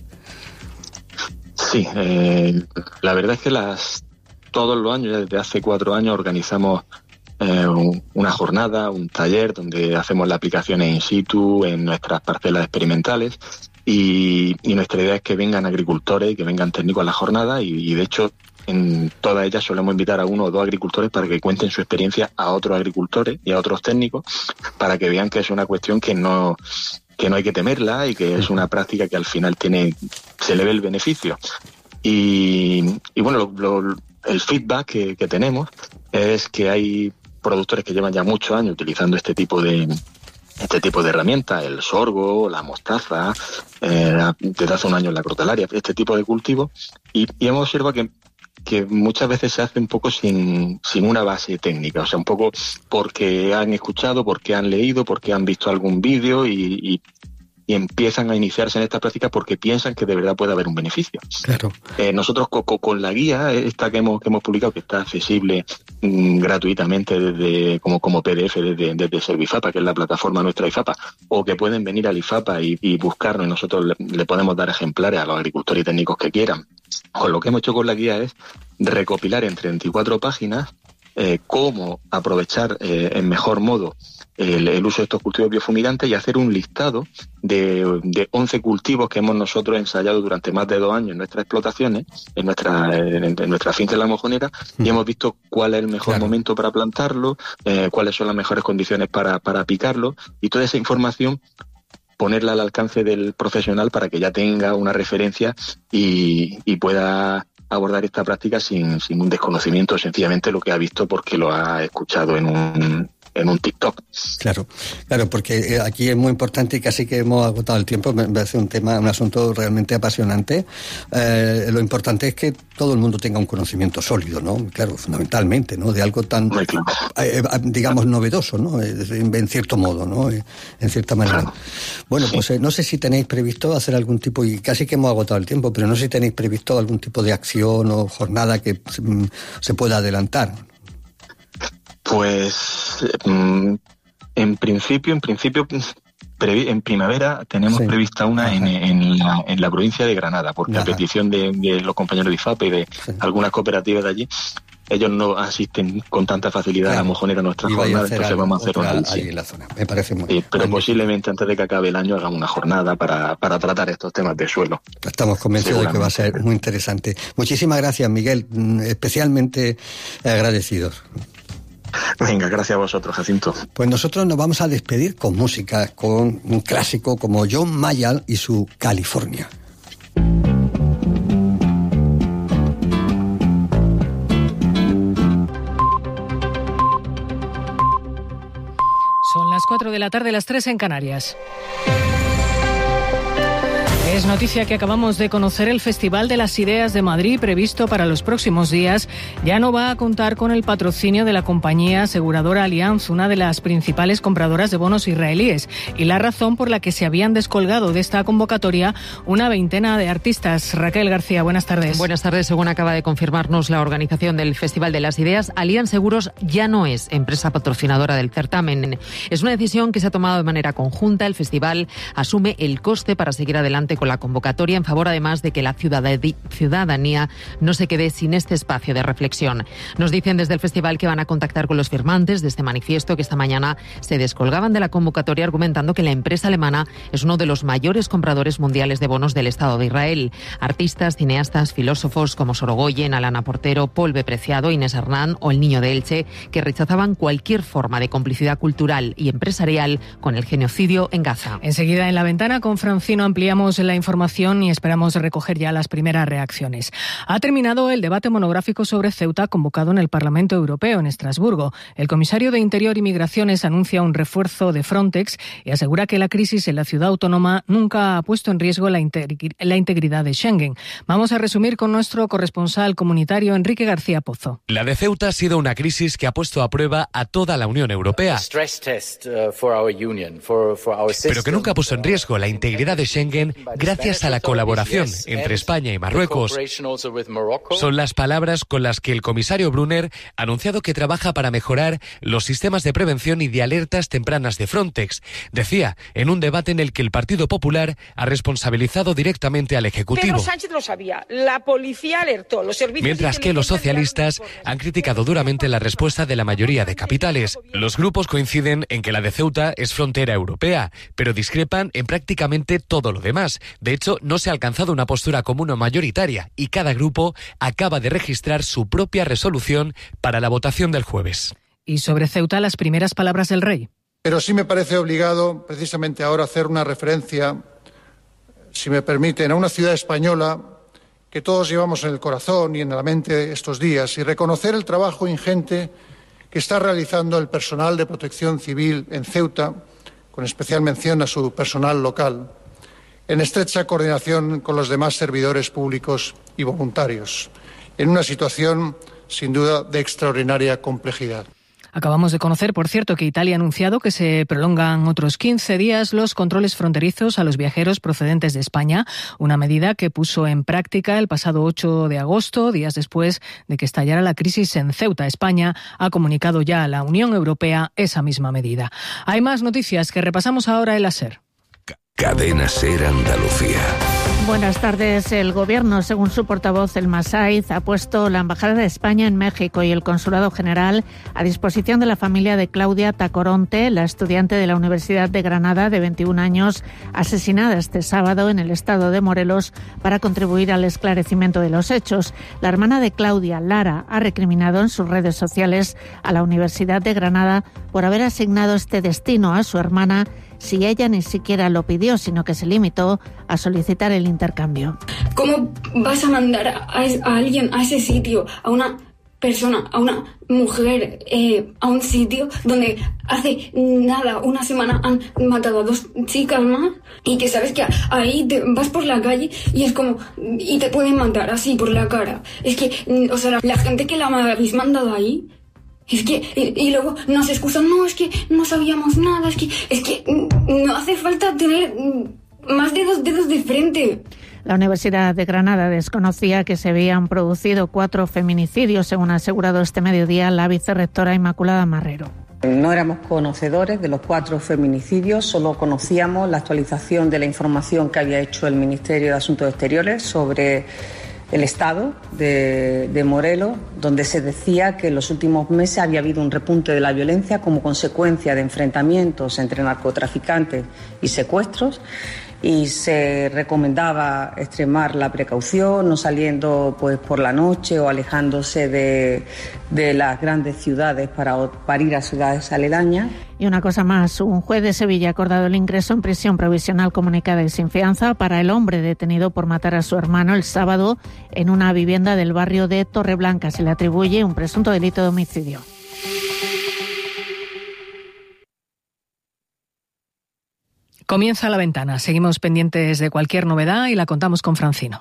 S1: Sí, eh, la verdad es que las todos los años, desde hace cuatro años, organizamos eh, una jornada, un taller donde hacemos las aplicaciones in situ en nuestras parcelas experimentales. Y, y nuestra idea es que vengan agricultores, que vengan técnicos a la jornada y, y de hecho en todas ellas solemos invitar a uno o dos agricultores para que cuenten su experiencia a otros agricultores y a otros técnicos para que vean que es una cuestión que no que no hay que temerla y que es una práctica que al final tiene se le ve el beneficio. Y, y bueno, lo, lo, el feedback que, que tenemos es que hay productores que llevan ya muchos años utilizando este tipo de este tipo de herramientas, el sorgo, la mostaza, eh, desde hace un año la crotalaria, este tipo de cultivos, y, y hemos observado que, que muchas veces se hace un poco sin, sin una base técnica, o sea, un poco porque han escuchado, porque han leído, porque han visto algún vídeo y, y, y empiezan a iniciarse en esta práctica porque piensan que de verdad puede haber un beneficio.
S19: Claro.
S1: Eh, nosotros con, con la guía esta que hemos que hemos publicado, que está accesible mmm, gratuitamente desde como como P D F desde, desde Servifapa, que es la plataforma nuestra IFAPA, o que pueden venir al IFAPA y, y buscarnos y nosotros le, le podemos dar ejemplares a los agricultores y técnicos que quieran. Con lo que hemos hecho con la guía es recopilar en treinta y cuatro páginas eh, cómo aprovechar eh, en mejor modo El, el uso de estos cultivos biofumigantes y hacer un listado de, de once cultivos que hemos nosotros ensayado durante más de dos años en nuestras explotaciones, en nuestra en, en nuestra finca de la Mojonera, mm. y hemos visto cuál es el mejor claro. momento para plantarlo, eh, cuáles son las mejores condiciones para, para picarlo, y toda esa información ponerla al alcance del profesional para que ya tenga una referencia y, y pueda abordar esta práctica sin, sin un desconocimiento, sencillamente lo que ha visto porque lo ha escuchado en un en un TikTok.
S19: Claro, claro, porque aquí es muy importante y casi que hemos agotado el tiempo, me parece un tema, un asunto realmente apasionante. Eh, lo importante es que todo el mundo tenga un conocimiento sólido, ¿no? Claro, fundamentalmente, ¿no? De algo tan, eh, digamos, novedoso, ¿no? En cierto modo, ¿no? En cierta manera. Bueno, pues eh, no sé si tenéis previsto hacer algún tipo, y casi que hemos agotado el tiempo, pero no sé si tenéis previsto algún tipo de acción o jornada que mm, se pueda adelantar.
S1: Pues en principio, en principio, en primavera tenemos sí. prevista una en, en, la, en la provincia de Granada, porque Ajá. a petición de, de los compañeros de IFAPA y de sí. algunas cooperativas de allí, ellos no asisten con tanta facilidad claro. a la Mojonera a nuestra jornada, entonces algo, vamos a hacer una
S19: ahí en la zona. Me parece muy
S1: sí, Pero
S19: muy
S1: posiblemente antes de que acabe el año hagamos una jornada para, para tratar estos temas de suelo.
S19: Estamos convencidos de que va a ser muy interesante. Muchísimas gracias, Miguel, especialmente agradecidos.
S1: Venga, gracias a vosotros, Jacinto.
S19: Pues nosotros nos vamos a despedir con música, con un clásico como John Mayall y su California.
S21: Son las cuatro de la tarde, las tres en Canarias. Es noticia que acabamos de conocer: el Festival de las Ideas de Madrid, previsto para los próximos días, ya no va a contar con el patrocinio de la compañía aseguradora Allianz, una de las principales compradoras de bonos israelíes, y la razón por la que se habían descolgado de esta convocatoria una veintena de artistas. Raquel García, buenas tardes.
S8: Buenas tardes. Según acaba de confirmarnos la organización del Festival de las Ideas, Allianz Seguros ya no es empresa patrocinadora del certamen. Es una decisión que se ha tomado de manera conjunta. El festival asume el coste para seguir adelante con la convocatoria, en favor además de que la ciudadanía no se quede sin este espacio de reflexión. Nos dicen desde el festival que van a contactar con los firmantes de este manifiesto, que esta mañana se descolgaban de la convocatoria argumentando que la empresa alemana es uno de los mayores compradores mundiales de bonos del Estado de Israel. Artistas, cineastas, filósofos como Sorogoyen, Alana Portero, Paul B. Preciado, Inés Hernán o el Niño de Elche, que rechazaban cualquier forma de complicidad cultural y empresarial con el genocidio en Gaza.
S21: Enseguida en La Ventana con Francino ampliamos la
S9: información y esperamos recoger ya las primeras reacciones. Ha terminado el debate monográfico sobre Ceuta convocado en el Parlamento Europeo en Estrasburgo. El comisario de Interior y Migraciones anuncia un refuerzo de Frontex y asegura que la crisis en la ciudad autónoma nunca ha puesto en riesgo la, integri- la integridad de Schengen. Vamos a resumir con nuestro corresponsal comunitario Enrique García Pozo.
S10: La de Ceuta ha sido una crisis que ha puesto a prueba a toda la Unión Europea, pero que nunca puso en riesgo la integridad de Schengen gracias a la colaboración entre España y Marruecos. Son las palabras con las que el comisario Brunner ha anunciado que trabaja para mejorar los sistemas de prevención y de alertas tempranas de Frontex. Decía, en un debate en el que el Partido Popular ha responsabilizado directamente al Ejecutivo.
S11: Pedro Sánchez lo sabía, la policía alertó, los servicios...
S10: Mientras que los socialistas han criticado duramente la respuesta de la mayoría de capitales. Los grupos coinciden en que la de Ceuta es frontera europea, pero discrepan en prácticamente todo lo demás. De hecho, no se ha alcanzado una postura común o mayoritaria y cada grupo acaba de registrar su propia resolución para la votación del jueves.
S9: Y sobre Ceuta, las primeras palabras del rey.
S22: Pero sí me parece obligado, precisamente ahora, hacer una referencia, si me permiten, a una ciudad española que todos llevamos en el corazón y en la mente estos días, y reconocer el trabajo ingente que está realizando el personal de protección civil en Ceuta, con especial mención a su personal local, en estrecha coordinación con los demás servidores públicos y voluntarios, en una situación, sin duda, de extraordinaria complejidad.
S9: Acabamos de conocer, por cierto, que Italia ha anunciado que se prolongan otros quince días los controles fronterizos a los viajeros procedentes de España, una medida que puso en práctica el pasado ocho de agosto, días después de que estallara la crisis en Ceuta. España ha comunicado ya a la Unión Europea esa misma medida. Hay más noticias que repasamos ahora en la SER.
S20: Cadena SER Andalucía.
S25: Buenas tardes. El Gobierno, según su portavoz, Elma Saiz, ha puesto la Embajada de España en México y el Consulado General a disposición de la familia de Claudia Tacoronte, la estudiante de la Universidad de Granada de veintiún años, asesinada este sábado en el estado de Morelos, para contribuir al esclarecimiento de los hechos. La hermana de Claudia, Lara, ha recriminado en sus redes sociales a la Universidad de Granada por haber asignado este destino a su hermana, si ella ni siquiera lo pidió, sino que se limitó a solicitar el intercambio.
S26: ¿Cómo vas a mandar a, a alguien a ese sitio, a una persona, a una mujer, eh, a un sitio donde hace nada, una semana han matado a dos chicas más, y que sabes que ahí te vas por la calle y es como, y te pueden matar así por la cara? Es que, o sea, la, la gente que la habéis mandado ahí, es que, y, y luego nos excusan, no, es que no sabíamos nada, es que, es que no hace falta tener más de dos dedos de frente.
S25: La Universidad de Granada desconocía que se habían producido cuatro feminicidios, según ha asegurado este mediodía la vicerrectora Inmaculada Marrero.
S27: No éramos conocedores de los cuatro feminicidios, solo conocíamos la actualización de la información que había hecho el Ministerio de Asuntos Exteriores sobre el estado de, de Morelos, donde se decía que en los últimos meses había habido un repunte de la violencia como consecuencia de enfrentamientos entre narcotraficantes y secuestros, y se recomendaba extremar la precaución, no saliendo pues por la noche o alejándose de, de las grandes ciudades para, para ir a ciudades aledañas.
S25: Y una cosa más, un juez de Sevilla ha acordado el ingreso en prisión provisional comunicada y sin fianza para el hombre detenido por matar a su hermano el sábado en una vivienda del barrio de Torreblanca. Se le atribuye un presunto delito de homicidio.
S9: Comienza La Ventana. Seguimos pendientes de cualquier novedad y la contamos con Francino.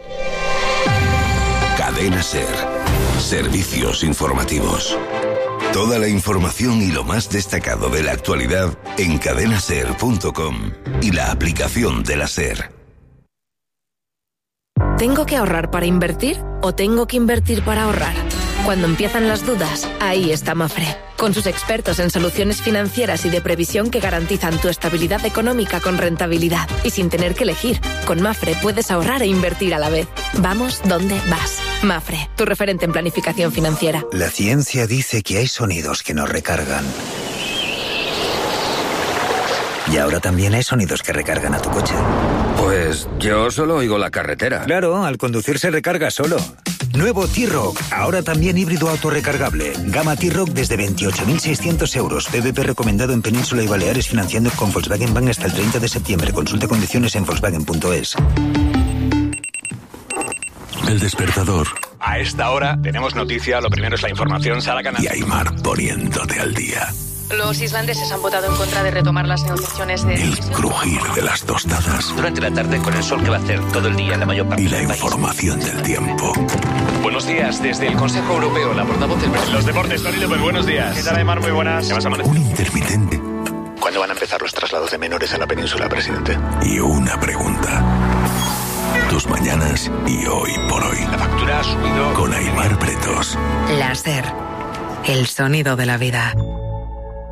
S20: Cadena SER. Servicios informativos. Toda la información y lo más destacado de la actualidad en cadena ser punto com y la aplicación de la SER.
S28: ¿Tengo que ahorrar para invertir o tengo que invertir para ahorrar? Cuando empiezan las dudas, ahí está Mafre, con sus expertos en soluciones financieras y de previsión que garantizan tu estabilidad económica con rentabilidad y sin tener que elegir. Con Mafre puedes ahorrar e invertir a la vez. Vamos donde vas. Mafre, tu referente en planificación financiera.
S29: La ciencia dice que hay sonidos que nos recargan
S3: Y ahora también hay sonidos que recargan a tu coche.
S4: Pues yo solo oigo la carretera.
S3: Claro, al conducir se recarga solo. Nuevo T-Rock, ahora también híbrido autorrecargable. Gama T-Rock desde veintiocho mil seiscientos euros. P V P recomendado en Península y Baleares, financiando con Volkswagen Bank hasta el treinta de septiembre. Consulta condiciones en Volkswagen punto es.
S13: El despertador.
S12: A esta hora tenemos noticia. Lo primero es la información. Sara Canal.
S13: Y Aymar poniéndote al día.
S14: Los islandeses han votado en contra de retomar las negociaciones de...
S13: El crujir de las tostadas.
S15: Durante la tarde con el sol que va a hacer todo el día en la mayor parte
S13: y la
S15: del país.
S13: Información del tiempo.
S10: Buenos días, desde el Consejo Europeo, la portavoz del...
S12: Los deportes, Tony López, buenos días. ¿Qué tal, Aymar? Muy buenas. ¿Qué vas a amanecer?
S13: Un intermitente.
S12: ¿Cuándo van a empezar los traslados de menores a la península, presidente?
S13: Y una pregunta. Tus mañanas y hoy por hoy.
S12: La factura ha subido...
S13: Con Aymar Pretos.
S16: Láser. El sonido de la vida.